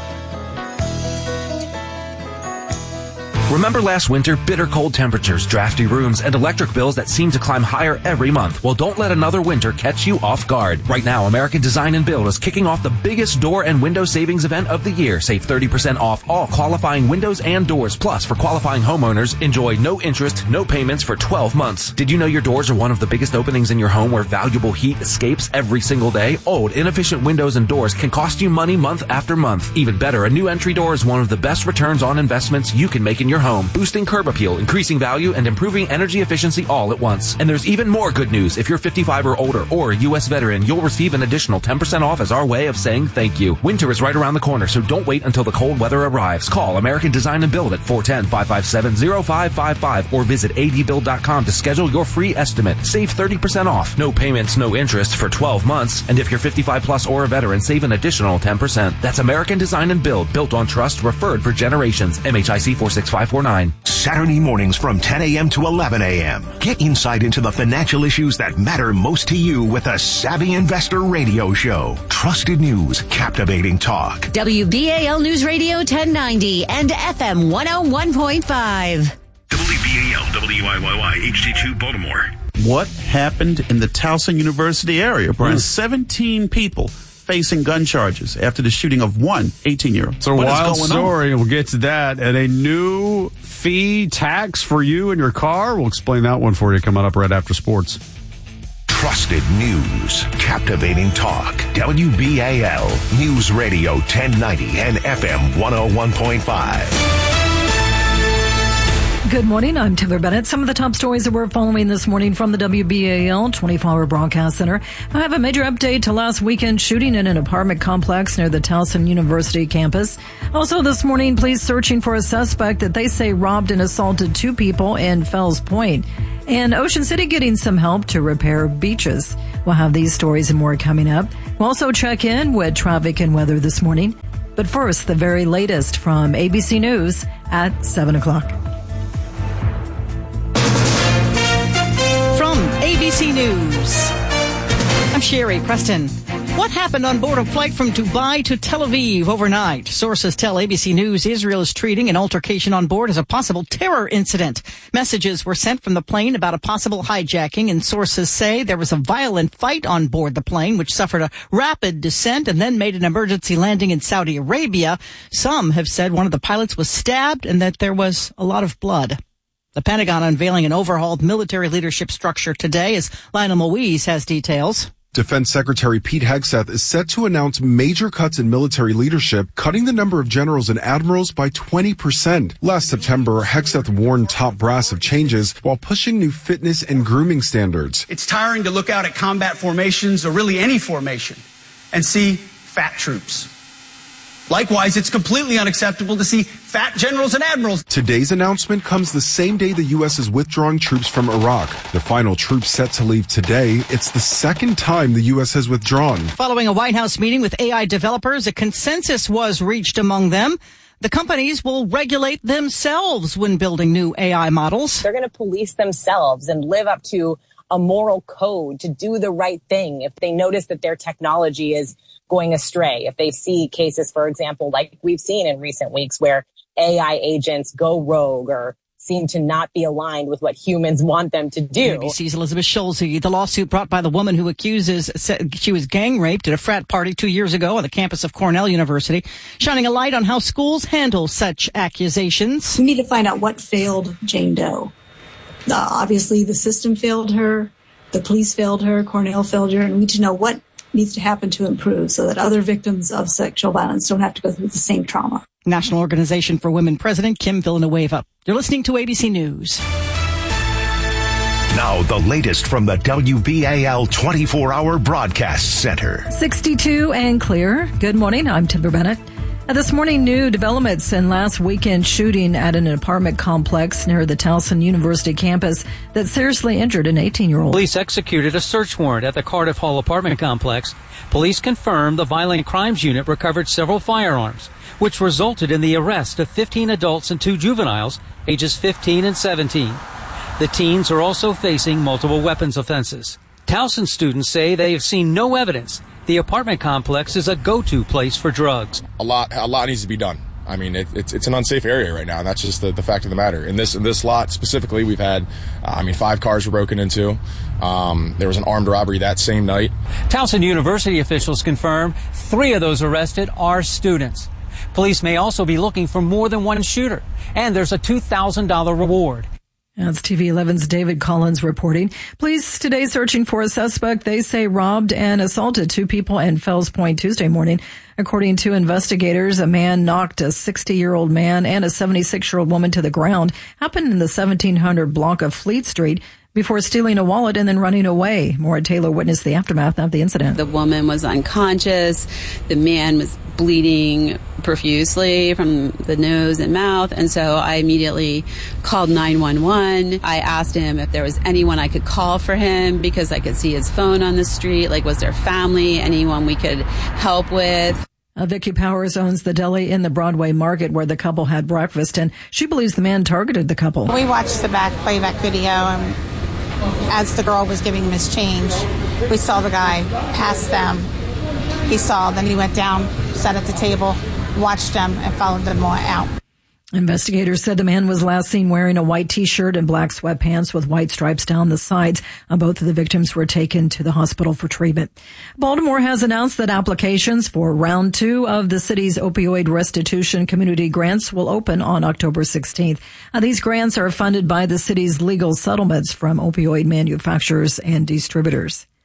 Remember last winter, bitter cold temperatures, drafty rooms, and electric bills that seem to climb higher every month? Well, don't let another winter catch you off guard. Right now, American Design and Build is kicking off the biggest door and window savings event of the year. Save thirty percent off all qualifying windows and doors. Plus, for qualifying homeowners, enjoy no interest, no payments for twelve months. Did you know your doors are one of the biggest openings in your home where valuable heat escapes every single day? Old, inefficient windows and doors can cost you money month after month. Even better, a new entry door is one of the best returns on investments you can make in your home, boosting curb appeal, increasing value, and improving energy efficiency all at once. And there's even more good news. If you're fifty-five or older or a U S veteran, you'll receive an additional ten percent off as our way of saying thank you. Winter is right around the corner, so don't wait until the cold weather arrives. Call American Design and Build at four one zero, five five seven, zero five five five or visit A D build dot com to schedule your free estimate. Save thirty percent off. No payments, no interest for twelve months. And if you're fifty-five plus or a veteran, save an additional ten percent. That's American Design and Build, built on trust, referred for generations. M H I C four six five four nine. Saturday mornings from ten a.m. to eleven a.m. Get insight into the financial issues that matter most to you with a Savvy Investor Radio Show. Trusted news, captivating talk. W B A L News Radio ten ninety and F M one oh one point five. W B A L W I Y Y H D two Baltimore. What happened in the Towson University area, Brian? Mm. seventeen people facing gun charges after the shooting of one eighteen-year-old. It's a what wild story. On? We'll get to that. And a new fee tax for you and your car. We'll explain that one for you coming up right after sports. Trusted news. Captivating talk. W B A L News Radio ten ninety and F M one oh one point five. Good morning. I'm Taylor Bennett. Some of the top stories that we're following this morning from the W B A L twenty-four hour Broadcast Center. I have a major update to last weekend's shooting in an apartment complex near the Towson University campus. Also this morning, police searching for a suspect that they say robbed and assaulted two people in Fells Point. And Ocean City getting some help to repair beaches. We'll have these stories and more coming up. We'll also check in with traffic and weather this morning. But first, the very latest from A B C News at seven o'clock. A B C News. I'm Sherry Preston. What happened on board a flight from Dubai to Tel Aviv overnight? Sources tell A B C News Israel is treating an altercation on board as a possible terror incident. Messages were sent from the plane about a possible hijacking, and sources say there was a violent fight on board the plane, which suffered a rapid descent and then made an emergency landing in Saudi Arabia. Some have said one of the pilots was stabbed and that there was a lot of blood. The Pentagon unveiling an overhauled military leadership structure today, as Lionel Moise has details. Defense Secretary Pete Hegseth is set to announce major cuts in military leadership, cutting the number of generals and admirals by twenty percent. Last September, Hegseth warned top brass of changes while pushing new fitness and grooming standards. It's tiring to look out at combat formations, or really any formation, and see fat troops. Likewise, it's completely unacceptable to see fat generals and admirals. Today's announcement comes the same day the U S is withdrawing troops from Iraq. The final troops set to leave today. It's the second time the U S has withdrawn. Following a White House meeting with A I developers, a consensus was reached among them. The companies will regulate themselves when building new A I models. They're going to police themselves and live up to a moral code to do the right thing if they notice that their technology is going astray. If they see cases, for example, like we've seen in recent weeks where A I agents go rogue or seem to not be aligned with what humans want them to do. A B C's Elizabeth Schulze. The lawsuit brought by the woman who accuses said she was gang raped at a frat party two years ago on the campus of Cornell University, shining a light on how schools handle such accusations. We need to find out what failed Jane Doe. Uh, obviously, the system failed her, the police failed her, Cornell failed her, and we need to know what needs to happen to improve so that other victims of sexual violence don't have to go through the same trauma. National Organization for Women President Kim Villanueva. You're listening to A B C News. Now the latest from the W B A L twenty-four hour Broadcast Center. sixty-two and clear. Good morning. I'm Timber Bennett. Now, this morning, new developments in last weekend's shooting at an apartment complex near the Towson University campus that seriously injured an eighteen-year-old. Police executed a search warrant at the Cardiff Hall apartment complex. Police confirmed the Violent Crimes Unit recovered several firearms, which resulted in the arrest of fifteen adults and two juveniles, ages fifteen and seventeen. The teens are also facing multiple weapons offenses. Towson students say they have seen no evidence the apartment complex is a go-to place for drugs. A lot, a lot needs to be done. I mean, it, it's it's an unsafe area right now, and that's just the, the fact of the matter. In this in this lot specifically, we've had, uh, I mean, five cars were broken into. Um, there was an armed robbery that same night. Towson University officials confirm three of those arrested are students. Police may also be looking for more than one shooter, and there's a two thousand dollars reward. That's T V eleven's David Collins reporting. Police today searching for a suspect they say robbed and assaulted two people in Fells Point Tuesday morning. According to investigators, a man knocked a sixty-year-old man and a seventy-six-year-old woman to the ground. Happened in the seventeen hundred block of Fleet Street before stealing a wallet and then running away. Maura Taylor witnessed the aftermath of the incident. The woman was unconscious. The man was bleeding profusely from the nose and mouth. And so I immediately called nine one one. I asked him if there was anyone I could call for him because I could see his phone on the street. Like, was there family, anyone we could help with? Uh, Vicky Powers owns the deli in the Broadway Market where the couple had breakfast, and she believes the man targeted the couple. We watched the back playback video, and as the girl was giving him his change, we saw the guy pass them. He saw, then he went down, sat at the table, watched them, and followed them out. Investigators said the man was last seen wearing a white T-shirt and black sweatpants with white stripes down the sides. Both of the victims were taken to the hospital for treatment. Baltimore has announced that applications for round two of the city's opioid restitution community grants will open on October sixteenth. Uh, these grants are funded by the city's legal settlements from opioid manufacturers and distributors.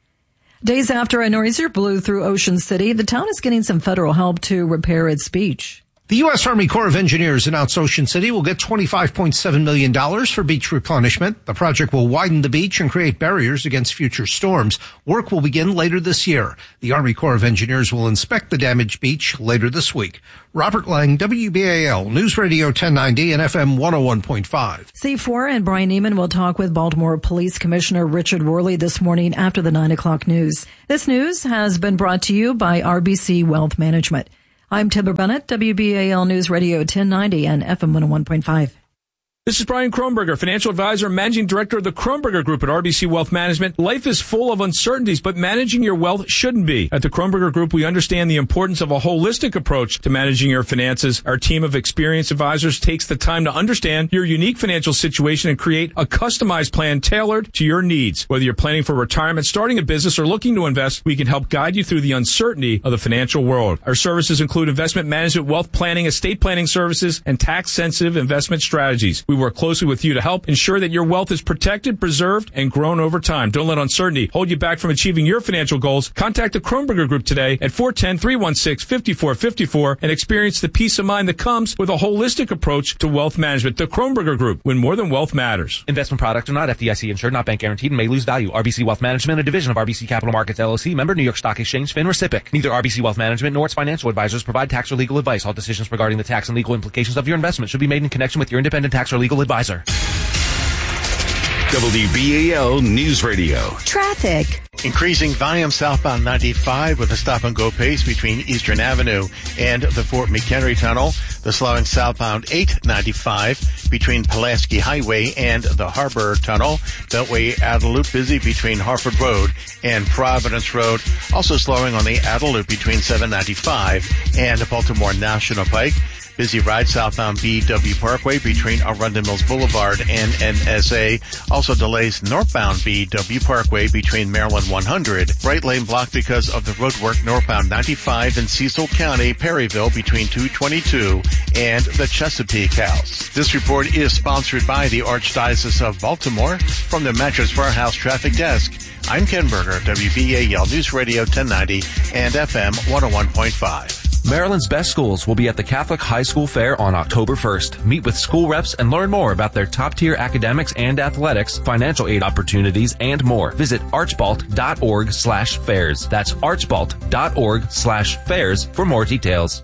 Days after a noisier blew through Ocean City, the town is getting some federal help to repair its beach. The U S. Army Corps of Engineers announced Ocean City will get twenty-five point seven million dollars for beach replenishment. The project will widen the beach and create barriers against future storms. Work will begin later this year. The Army Corps of Engineers will inspect the damaged beach later this week. Robert Lang, W B A L, News Radio ten ninety and F M one oh one point five. C four and Brian Neiman will talk with Baltimore Police Commissioner Richard Worley this morning after the nine o'clock news. This news has been brought to you by R B C Wealth Management. I'm Timber Bennett, W B A L News Radio ten ninety and F M one oh one point five. This is Brian Kronberger, financial advisor and managing director of the Kronberger Group at R B C Wealth Management. Life is full of uncertainties, but managing your wealth shouldn't be. At the Kronberger Group, we understand the importance of a holistic approach to managing your finances. Our team of experienced advisors takes the time to understand your unique financial situation and create a customized plan tailored to your needs. Whether you're planning for retirement, starting a business, or looking to invest, we can help guide you through the uncertainty of the financial world. Our services include investment management, wealth planning, estate planning services, and tax-sensitive investment strategies. We work closely with you to help ensure that your wealth is protected, preserved, and grown over time. Don't let uncertainty hold you back from achieving your financial goals. Contact the Kronberger Group today at four one zero, three one six, five four five four and experience the peace of mind that comes with a holistic approach to wealth management. The Kronberger Group, when more than wealth matters. Investment products are not F D I C insured, not bank guaranteed, and may lose value. R B C Wealth Management, a division of R B C Capital Markets L L C, member New York Stock Exchange, FINRA S I P C. Neither R B C Wealth Management nor its financial advisors provide tax or legal advice. All decisions regarding the tax and legal implications of your investment should be made in connection with your independent tax or legal advisor. W B A L News Radio. Traffic. Increasing volume southbound ninety-five with a stop-and-go pace between Eastern Avenue and the Fort McHenry Tunnel. The slowing southbound eight ninety-five between Pulaski Highway and the Harbor Tunnel. Beltway outer loop busy between Harford Road and Providence Road. Also slowing on the outer loop between seven ninety-five and Baltimore National Pike. Busy ride southbound B W Parkway between Arundel Mills Boulevard and N S A. Also delays northbound B W Parkway between Maryland one hundred. Bright lane blocked because of the roadwork northbound ninety-five in Cecil County, Perryville between two twenty-two and the Chesapeake House. This report is sponsored by the Archdiocese of Baltimore. From the Mattress Warehouse Traffic Desk, I'm Ken Berger, W B A L News Radio ten ninety and F M one oh one point five. Maryland's best schools will be at the Catholic High School Fair on October first. Meet with school reps and learn more about their top-tier academics and athletics, financial aid opportunities, and more. Visit archbalt.org slash fairs. That's archbalt.org slash fairs for more details.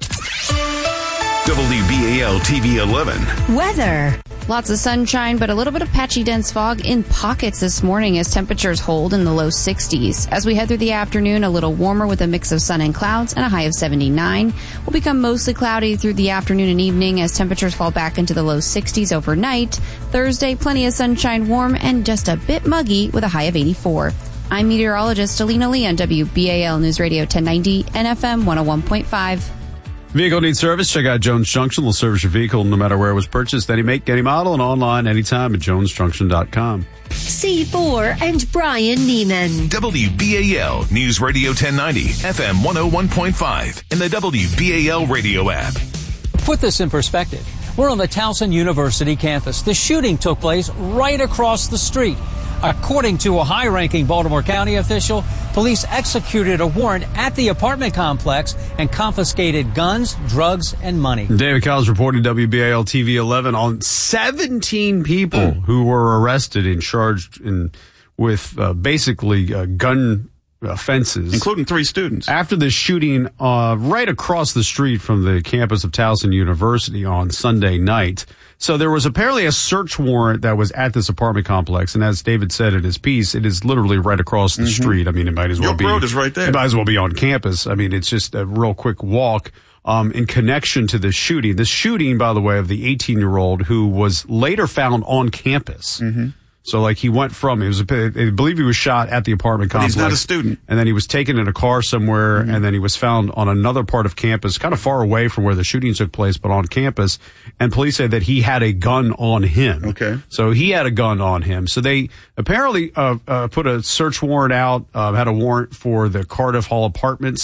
W B A L T V eleven. Weather. Lots of sunshine, but a little bit of patchy dense fog in pockets this morning as temperatures hold in the low sixties. As we head through the afternoon, a little warmer with a mix of sun and clouds and a high of seventy-nine. Will become mostly cloudy through the afternoon and evening as temperatures fall back into the low sixties overnight. Thursday, plenty of sunshine, warm, and just a bit muggy with a high of eighty-four. I'm meteorologist Alina Lee on W B A L News Radio ten ninety and F M one oh one point five. Vehicle needs service? Check out Jones Junction. They'll service your vehicle no matter where it was purchased. Any make, any model, and online anytime at jones junction dot com. C four and Brian Neiman. W B A L News Radio ten ninety, F M one oh one point five, and the W B A L radio app. Put this in perspective. We're on the Towson University campus. The shooting took place right across the street. According to a high-ranking Baltimore County official, police executed a warrant at the apartment complex and confiscated guns, drugs, and money. David Cowles reporting W B A L T V eleven on seventeen people mm. who were arrested and charged in, with uh, basically uh, gun offenses. Including three students. After the shooting uh, right across the street from the campus of Towson University on Sunday night. So there was apparently a search warrant that was at this apartment complex, and as David said in his piece, it is literally right across the mm-hmm. street. I mean, it might as well York be. Road is right there. It might as well be on campus. I mean, it's just a real quick walk um, in connection to the shooting. The shooting, by the way, of the eighteen-year-old who was later found on campus. Mm-hmm. So, like, he went from, it was, a, I believe he was shot at the apartment complex. He's not a student. And then he was taken in a car somewhere, mm-hmm. and then he was found on another part of campus, kind of far away from where the shooting took place, but on campus. And police said that he had a gun on him. Okay. So he had a gun on him. So they apparently uh, uh, put a search warrant out, uh, had a warrant for the Cardiff Hall Apartments.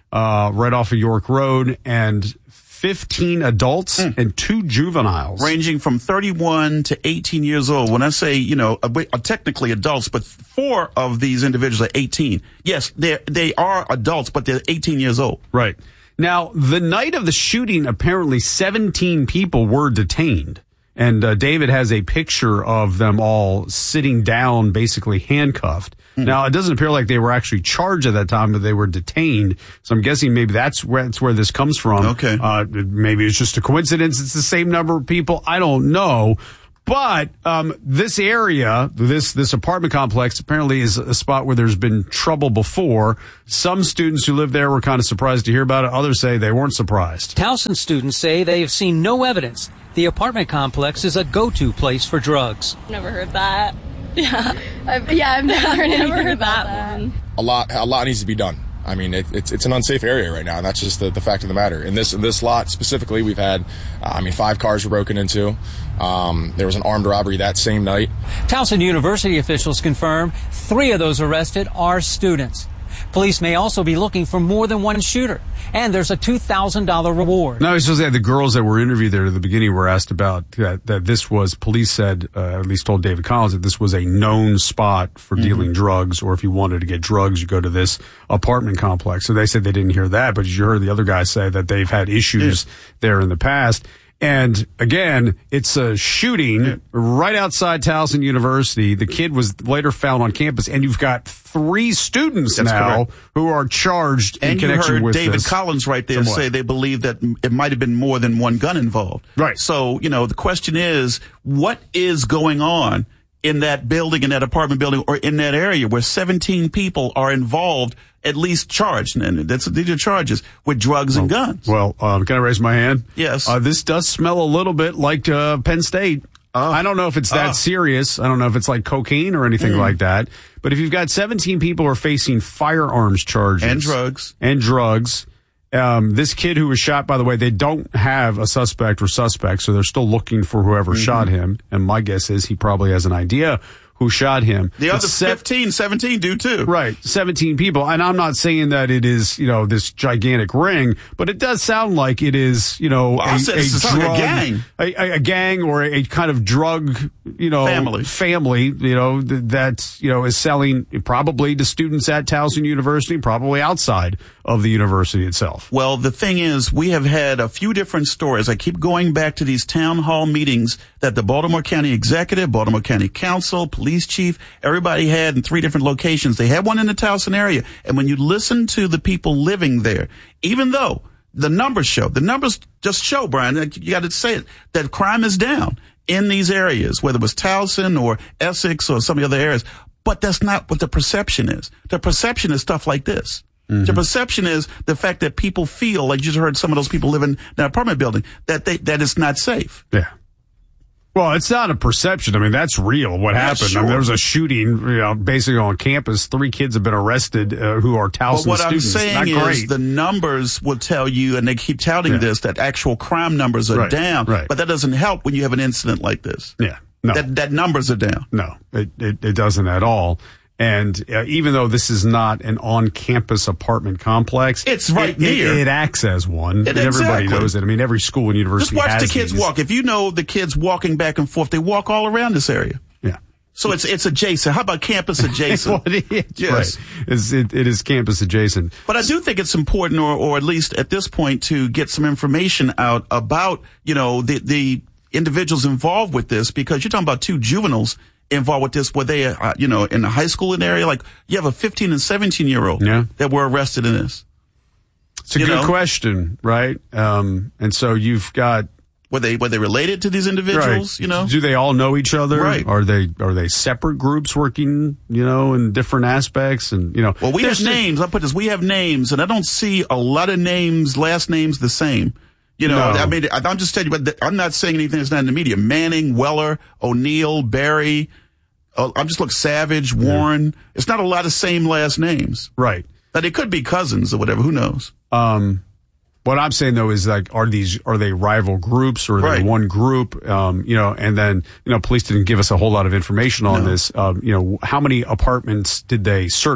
uh, right off of York Road, and fifteen adults mm. and two juveniles. Ranging from thirty-one to eighteen years old. When I say, you know, uh, technically adults, but four of these individuals are eighteen. Yes, they they are adults, but they're eighteen years old. Right. Now, the night of the shooting, apparently seventeen people were detained. And uh, David has a picture of them all sitting down, basically handcuffed. Mm-hmm. Now, it doesn't appear like they were actually charged at that time, but they were detained. So I'm guessing maybe that's where, that's where this comes from. Okay. Uh, maybe it's just a coincidence. It's the same number of people. I don't know. But um, this area, this this apartment complex, apparently is a spot where there's been trouble before. Some students who live there were kind of surprised to hear about it. Others say they weren't surprised. Towson students say they have seen no evidence the apartment complex is a go-to place for drugs. Never heard that. Yeah, I've, yeah, I've never heard, never heard about that one. A lot, a lot needs to be done. I mean, it, it's it's an unsafe area right now, and that's just the, the fact of the matter. In this in this lot specifically, we've had, uh, I mean, five cars were broken into. Um, there was an armed robbery that same night. Towson University officials confirm three of those arrested are students. Police may also be looking for more than one shooter, and there's a two thousand dollars reward. No, I was supposed to say the girls that were interviewed there at the beginning were asked about that, that this was, police said, uh, at least told David Collins, that this was a known spot for mm-hmm. dealing drugs, or if you wanted to get drugs, you go to this apartment complex. So they said they didn't hear that, but you heard the other guys say that they've had issues yeah. there in the past. And again, it's a shooting right outside Towson University. The kid was later found on campus, and you've got three students That's now correct. who are charged and in connection with this. And you heard David this. Collins right there Somewhat. say they believe that it might have been more than one gun involved. Right. So, you know, the question is, what is going on in that building, in that apartment building, or in that area where seventeen people are involved, at least charged, and that's these are charges with drugs well, and guns. Well, um, can I raise my hand? Yes. Uh, this does smell a little bit like uh, Penn State. Uh, I don't know if it's that uh, serious. I don't know if it's like cocaine or anything mm. like that. But if you've got seventeen people who are facing firearms charges and drugs and drugs. Um, this kid who was shot, by the way, they don't have a suspect or suspect, so they're still looking for whoever mm-hmm. shot him. And my guess is he probably has an idea who shot him. The other se- fifteen, seventeen do too. Right, seventeen people. And I'm not saying that it is, you know, this gigantic ring, but it does sound like it is, you know, well, a, I said a it's drug, like a gang. A, a gang or a, a kind of drug, you know, family, family, you know, th- that, you know, is selling probably to students at Towson University, probably outside of the university itself. Well, the thing is, we have had a few different stories. I keep going back to these town hall meetings that the Baltimore County Executive, Baltimore County Council, police chief, everybody had in three different locations. They had one in the Towson area. And when you listen to the people living there, even though the numbers show, the numbers just show, Brian, you got to say it, that crime is down in these areas, whether it was Towson or Essex or some of the other areas. But that's not what the perception is. The perception is stuff like this. Mm-hmm. The perception is the fact that people feel, like you just heard some of those people living in an apartment building, that they, that it's not safe. Yeah. Well, it's not a perception. I mean, that's real. What yeah, happened? Sure. I mean, there was a shooting, you know, basically on campus. Three kids have been arrested uh, who are Towson but what students. I'm saying not is great. the numbers will tell you, and they keep touting yeah. this, that actual crime numbers are right. down. Right. But that doesn't help when you have an incident like this. Yeah. No. That, that numbers are down. No, it, it, it doesn't at all. And uh, even though this is not an on-campus apartment complex, it's right it, near. It, it acts as one. It, and everybody exactly. knows it. I mean, every school and university Just watch has the kids these. walk. If you know the kids walking back and forth, they walk all around this area. Yeah. So it's it's adjacent. How about campus adjacent? Well, it is, yes. Right. It's, it, it is campus adjacent. But I do think it's important, or or at least at this point, to get some information out about, you know, the the individuals involved with this, because you're talking about two juveniles involved with this. Were they, uh, you know, in the high school in the area? Like, you have a fifteen and seventeen year old yeah. that were arrested in this. It's a you good know? question, right? Um, and so you've got. Were they were they related to these individuals? Right. You know, do they all know each other? Right. Are they are they separate groups working, you know, in different aspects? And you know, well, we have names. I put this. We have names, and I don't see a lot of names, last names the same. You know, no. I mean, I'm just telling you, but I'm not saying anything that's not in the media. Manning, Weller, O'Neill, Barry. Uh, I'm just look Savage, Warren. Yeah. It's not a lot of same last names. Right. But it could be cousins or whatever. Who knows? Um, what I'm saying though is like, are these are they rival groups or are right. they one group? Um, you know, and then you know, police didn't give us a whole lot of information on no. this. Um, you know, how many apartments did they search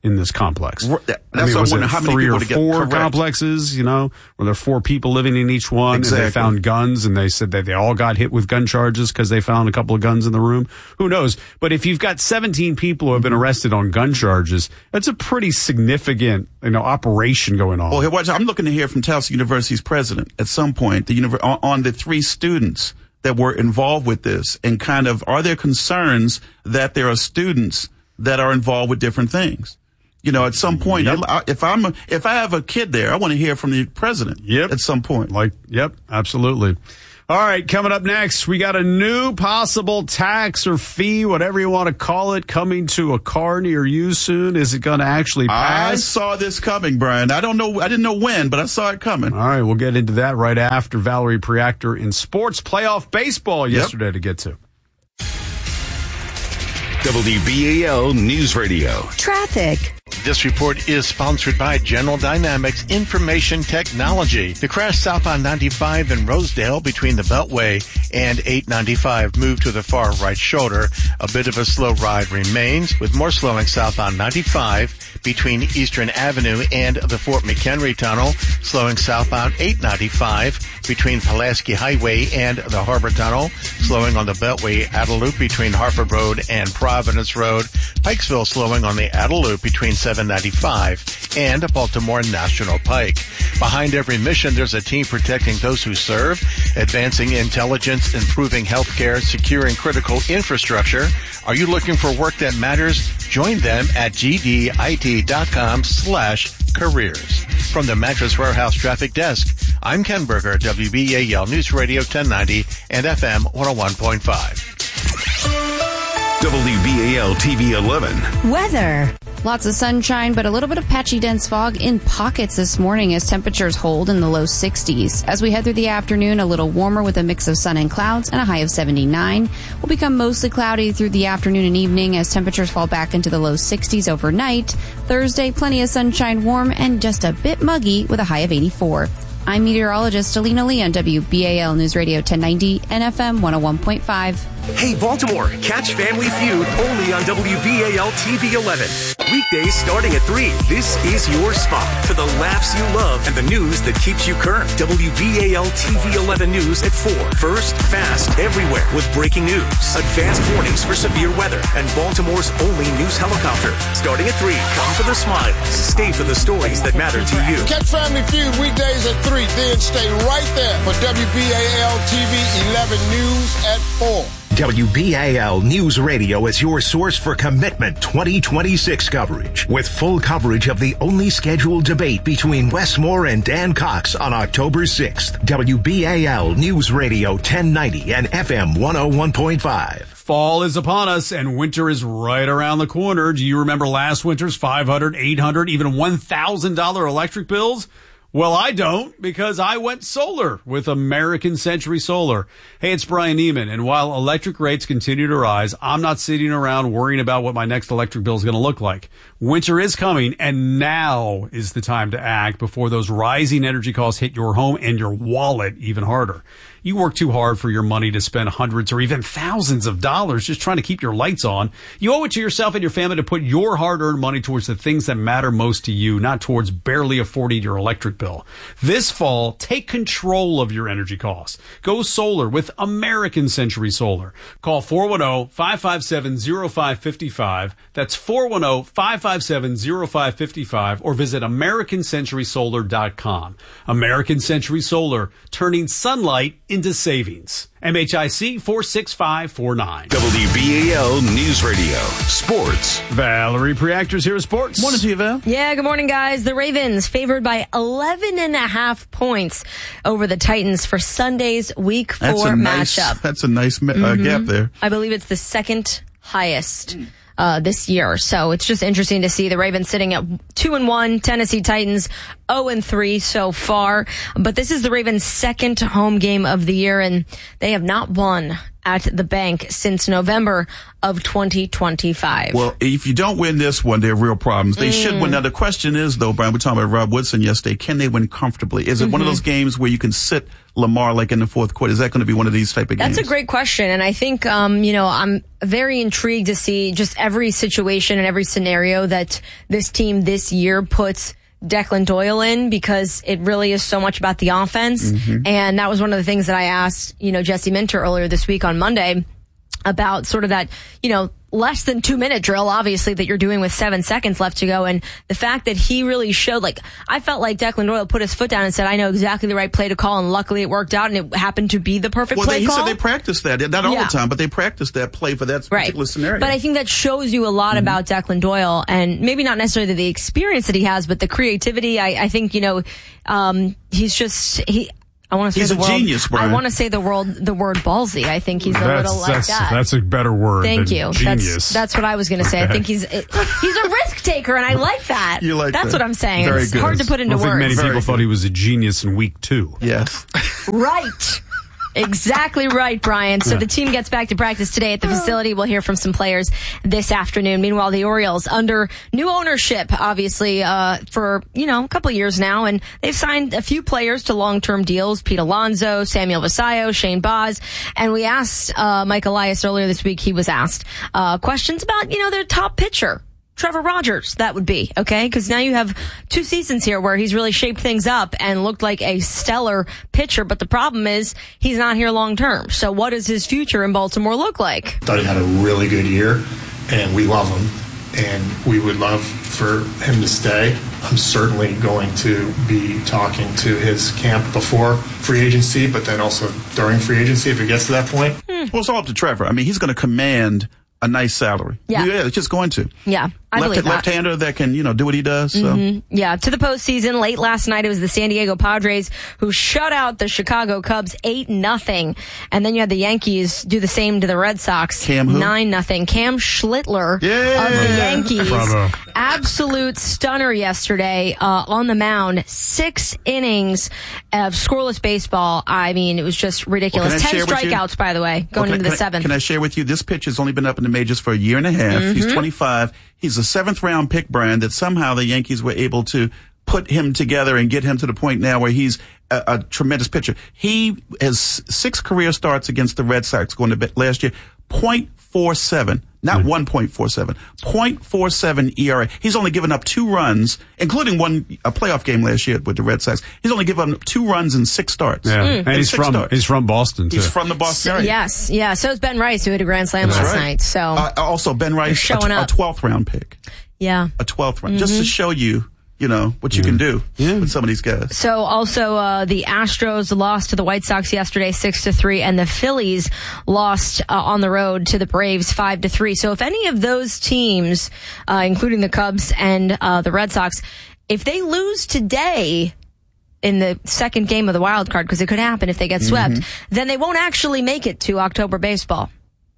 in this complex. That's I mean, what was I'm it wondering, how many three people or to get four correct? complexes, you know, where there are four people living in each one, Exactly. and they found guns, and they said that they all got hit with gun charges because they found a couple of guns in the room. Who knows? But if you've got seventeen people who have been arrested on gun charges, that's a pretty significant, you know, operation going on. Well, here, watch, I'm looking to hear from Towson University's president at some point, the univer- on, on the three students that were involved with this, and kind of, are there concerns that there are students that are involved with different things? You know, at some point, yep. I, if I'm a, if I have a kid there, I want to hear from the president. Yep. At some point. Like, yep, absolutely. All right, coming up next, we got a new possible tax or fee, whatever you want to call it, coming to a car near you soon. Is it going to actually pass? I saw this coming, Brian. I don't know. I didn't know when, but I saw it coming. All right, we'll get into that right after Valerie Priactor in sports playoff baseball yesterday yep. to get to. W B A L News Radio. Traffic. This report is sponsored by General Dynamics Information Technology. The crash southbound ninety-five in Rosedale between the Beltway and eight ninety-five moved to the far right shoulder. A bit of a slow ride remains, with more slowing southbound ninety-five between Eastern Avenue and the Fort McHenry Tunnel, slowing southbound eight ninety-five between Pulaski Highway and the Harbor Tunnel, slowing on the Beltway Adel Loop between Harford Road and Providence Road, Pikesville slowing on the Adel Loop between seven ninety-five and Baltimore National Pike. Behind every mission, there's a team protecting those who serve, advancing intelligence, improving healthcare, securing critical infrastructure. Are you looking for work that matters? Join them at gdit.com slash careers. From the Mattress Warehouse Traffic Desk, I'm Ken Berger, W B A L News Radio ten ninety and F M one oh one point five. W B A L T V eleven. Weather. Lots of sunshine, but a little bit of patchy dense fog in pockets this morning as temperatures hold in the low sixties. As we head through the afternoon, a little warmer with a mix of sun and clouds and a high of seventy-nine. Will become mostly cloudy through the afternoon and evening as temperatures fall back into the low sixties overnight. Thursday, plenty of sunshine, warm, and just a bit muggy with a high of eighty-four. I'm meteorologist Alina Lee on W B A L News Radio ten ninety and F M one oh one point five. Hey, Baltimore, catch Family Feud only on W B A L T V eleven. Weekdays starting at three. This is your spot for the laughs you love and the news that keeps you current. W B A L T V eleven News at four. First, fast, everywhere with breaking news, advanced warnings for severe weather, and Baltimore's only news helicopter. Starting at three, come for the smiles, stay for the stories that matter to you. Catch Family Feud weekdays at three, then stay right there for W B A L T V eleven News at four. W B A L News Radio is your source for Commitment twenty twenty-six coverage, with full coverage of the only scheduled debate between Wes Moore and Dan Cox on October sixth. W B A L News Radio ten ninety and F M one oh one point five. Fall is upon us and winter is right around the corner. Do you remember last winter's five hundred dollars, eight hundred dollars, even one thousand dollars electric bills? Well, I don't, because I went solar with American Century Solar. Hey, it's Brian Neiman, and while electric rates continue to rise, I'm not sitting around worrying about what my next electric bill is going to look like. Winter is coming, and now is the time to act before those rising energy costs hit your home and your wallet even harder. You work too hard for your money to spend hundreds or even thousands of dollars just trying to keep your lights on. You owe it to yourself and your family to put your hard-earned money towards the things that matter most to you, not towards barely affording your electric bill. This fall, take control of your energy costs. Go solar with American Century Solar. Call four one zero, five five seven, zero five five five. That's four one zero, five five seven, zero five five five, or visit American Century Solar dot com. American Century Solar, turning sunlight into savings. M H I C four six five four nine. W B A L News Radio. Sports. Valerie Priactor's here with sports. Morning to you, Val. Yeah, good morning, guys. The Ravens favored by eleven and a half points over the Titans for Sunday's week four that's a nice, matchup. That's a nice uh, mm-hmm. gap there. I believe it's the second highest Uh, this year. So it's just interesting to see the Ravens sitting at two and one, Tennessee Titans oh and three so far. But this is the Ravens' second home game of the year, and they have not won at the bank since November of twenty twenty-five. Well, if you don't win this one, there are real problems. They mm. should win. Now, the question is, though, Brian, we're talking about Rob Woodson yesterday. Can they win comfortably? Is it mm-hmm. one of those games where you can sit Lamar like in the fourth quarter? Is that going to be one of these type of games? That's a great question. And I think, um, you know, I'm very intrigued to see just every situation and every scenario that this team this year puts Declan Doyle in, because it really is so much about the offense. Mm-hmm. And that was one of the things that I asked, you know, Jesse Minter earlier this week on Monday about sort of that, you know, less than two minute drill, obviously, that you're doing with seven seconds left to go. And the fact that he really showed, like, I felt like Declan Doyle put his foot down and said, I know exactly the right play to call. And luckily it worked out, and it happened to be the perfect well, play they, he call. He said they practiced that. Not all yeah. the time, but they practiced that play for that right. particular scenario. But I think that shows you a lot mm-hmm. about Declan Doyle, and maybe not necessarily the experience that he has, but the creativity. I, I think, you know, um, he's just, he, I want to say he's the a word. Genius, Brian. I want to say the word the word ballsy. I think he's a that's, little like that's, that. That's a better word. Thank than you. Genius. That's that's what I was going to say. Okay. I think he's he's a risk taker, and I like that. You like that's that. what I'm saying. Very it's good. hard to put into I don't words. think many Very people good. thought he was a genius in week two. Yes. Right. Exactly right, Brian. So Yeah. the team gets back to practice today at the facility. We'll hear from some players this afternoon. Meanwhile, the Orioles under new ownership, obviously, uh, for, you know, a couple of years now. And they've signed a few players to long-term deals. Pete Alonso, Samuel Vasallo, Shane Baz. And we asked, uh, Mike Elias earlier this week, he was asked, uh, questions about, you know, their top pitcher. Trevor Rogers, that would be, okay? Because now you have two seasons here where he's really shaped things up and looked like a stellar pitcher, but the problem is he's not here long term. So what does his future in Baltimore look like? Thought he had a really good year, and we love him, and we would love for him to stay. I'm certainly going to be talking to his camp before free agency, but then also during free agency if it gets to that point. Hmm. Well, it's all up to Trevor. I mean, he's going to command a nice salary. Yeah. Yeah, it's just going to. Yeah, I Left, believe that. Left-hander that can, you know, do what he does. So. Mm-hmm. Yeah, to the postseason. Late last night, it was the San Diego Padres who shut out the Chicago Cubs eight nothing. And then you had the Yankees do the same to the Red Sox. Cam who? nine nothing. Cam Schlittler yeah. of the Yankees. Bravo. Absolute stunner yesterday uh, on the mound. Six innings of scoreless baseball. I mean, it was just ridiculous. Well, Ten strikeouts, by the way, going well, into I, the seventh. Can I share with you, this pitch has only been up in the majors for a year and a half. Mm-hmm. He's twenty-five. He's a seventh round pick, Brian, that somehow the Yankees were able to put him together and get him to the point now where he's a, a tremendous pitcher. He has six career starts against the Red Sox going to last year. point four seven, not mm-hmm. one point four seven, point four seven E R A. He's only given up two runs, including one a playoff game last year with the Red Sox. He's only given up two runs in six starts. Yeah, mm. and he's from starts. he's from Boston too. He's from the Boston area. Yes, yeah. So is Ben Rice, who hit a grand slam That's last right. night. So uh, also Ben Rice, showing a, up. a twelfth round pick. Yeah, a twelfth round, mm-hmm. just to show you. You know, what you yeah. can do yeah. with some of these guys. So also, uh, the Astros lost to the White Sox yesterday, six to three, and the Phillies lost, uh, on the road to the Braves, five to three. So if any of those teams, uh, including the Cubs and, uh, the Red Sox, if they lose today in the second game of the wild card, because it could happen if they get swept, mm-hmm. then they won't actually make it to October baseball.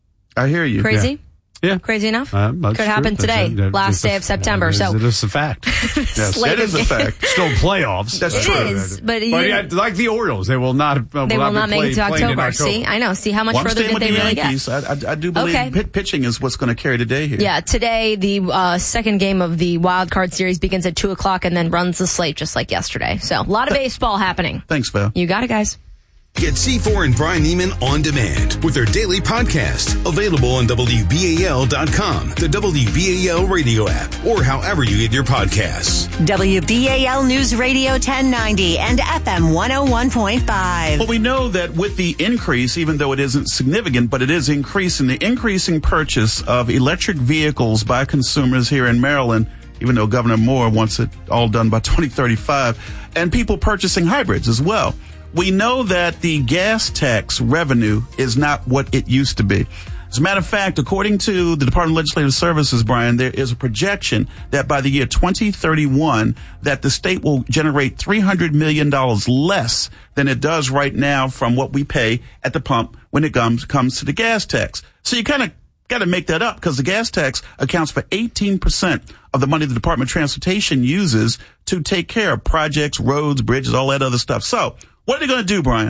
I hear you. Crazy? Yeah. Yeah. Crazy enough? Uh, Could happen true. today, That's, last day a, of September. Uh, so it is a fact. Yes, it is a fact. Still playoffs. That's it true. is, but, but yeah, like the Orioles, they will not. Uh, they will will not, not make play, it to October. October. See, I know. See how much well, further did they the really Yankees. get? I, I, I do believe okay. pit, pitching is what's going to carry the day here. Yeah, today the uh, second game of the wild card series begins at two o'clock and then runs the slate just like yesterday. So a lot of baseball happening. Thanks, Val. You got it, guys. Get C four and Brian Neiman on demand with their daily podcast. Available on W B A L dot com, the W B A L radio app, or however you get your podcasts. W B A L News Radio ten ninety and F M one oh one point five. Well, we know that with the increase, even though it isn't significant, but it is increasing, the increasing purchase of electric vehicles by consumers here in Maryland, even though Governor Moore wants it all done by twenty thirty-five, and people purchasing hybrids as well. We know that the gas tax revenue is not what it used to be. As a matter of fact, according to the Department of Legislative Services, Brian, there is a projection that by the year twenty thirty-one, that the state will generate three hundred million dollars less than it does right now from what we pay at the pump when it comes, comes to the gas tax. So you kind of got to make that up because the gas tax accounts for eighteen percent of the money the Department of Transportation uses to take care of projects, roads, bridges, all that other stuff. So what are they going to do, Brian?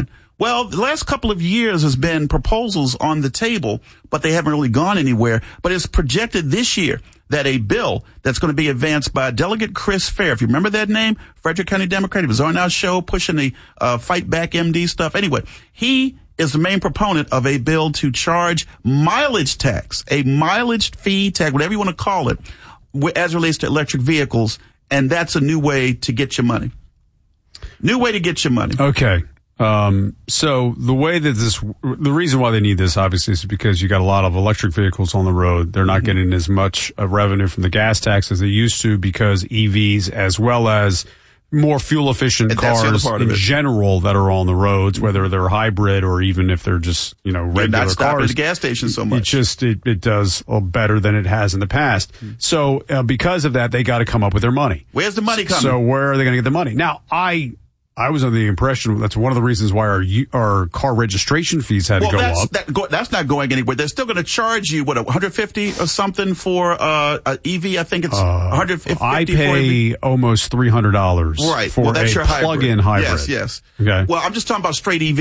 Well, the last couple of years has been proposals on the table, but they haven't really gone anywhere. But it's projected this year that a bill that's going to be advanced by Delegate Chris Fair, if you remember that name, Frederick County Democrat, he was on our show pushing the uh, Fight Back M D stuff. Anyway, he is the main proponent of a bill to charge mileage tax, a mileage fee tax, whatever you want to call it, as it relates to electric vehicles. And that's a new way to get your money. New way to get your money. Okay. Um, so the way that this, the reason why they need this obviously is because you got a lot of electric vehicles on the road. They're not mm-hmm. getting as much uh, revenue from the gas tax as they used to because E Vs as well as more fuel efficient and cars in general that are on the roads, mm-hmm. whether they're hybrid or even if they're just, you know, regular they're not stopping cars. At the gas station so much. It just, it, it does better than it has in the past. Mm-hmm. So uh, because of that, they got to come up with their money. Where's the money coming? So where are they going to get the money? Now, I, I was under the impression that's one of the reasons why our our car registration fees had well, to go that's, up. That, go, that's not going anywhere. They're still going to charge you, what, one hundred fifty or something for uh, an E V? I think it's uh, one hundred fifty. I pay almost three hundred dollars right. for well, that's a your hybrid. plug-in hybrid. Yes, yes. Okay. Well, I'm just talking about straight E V.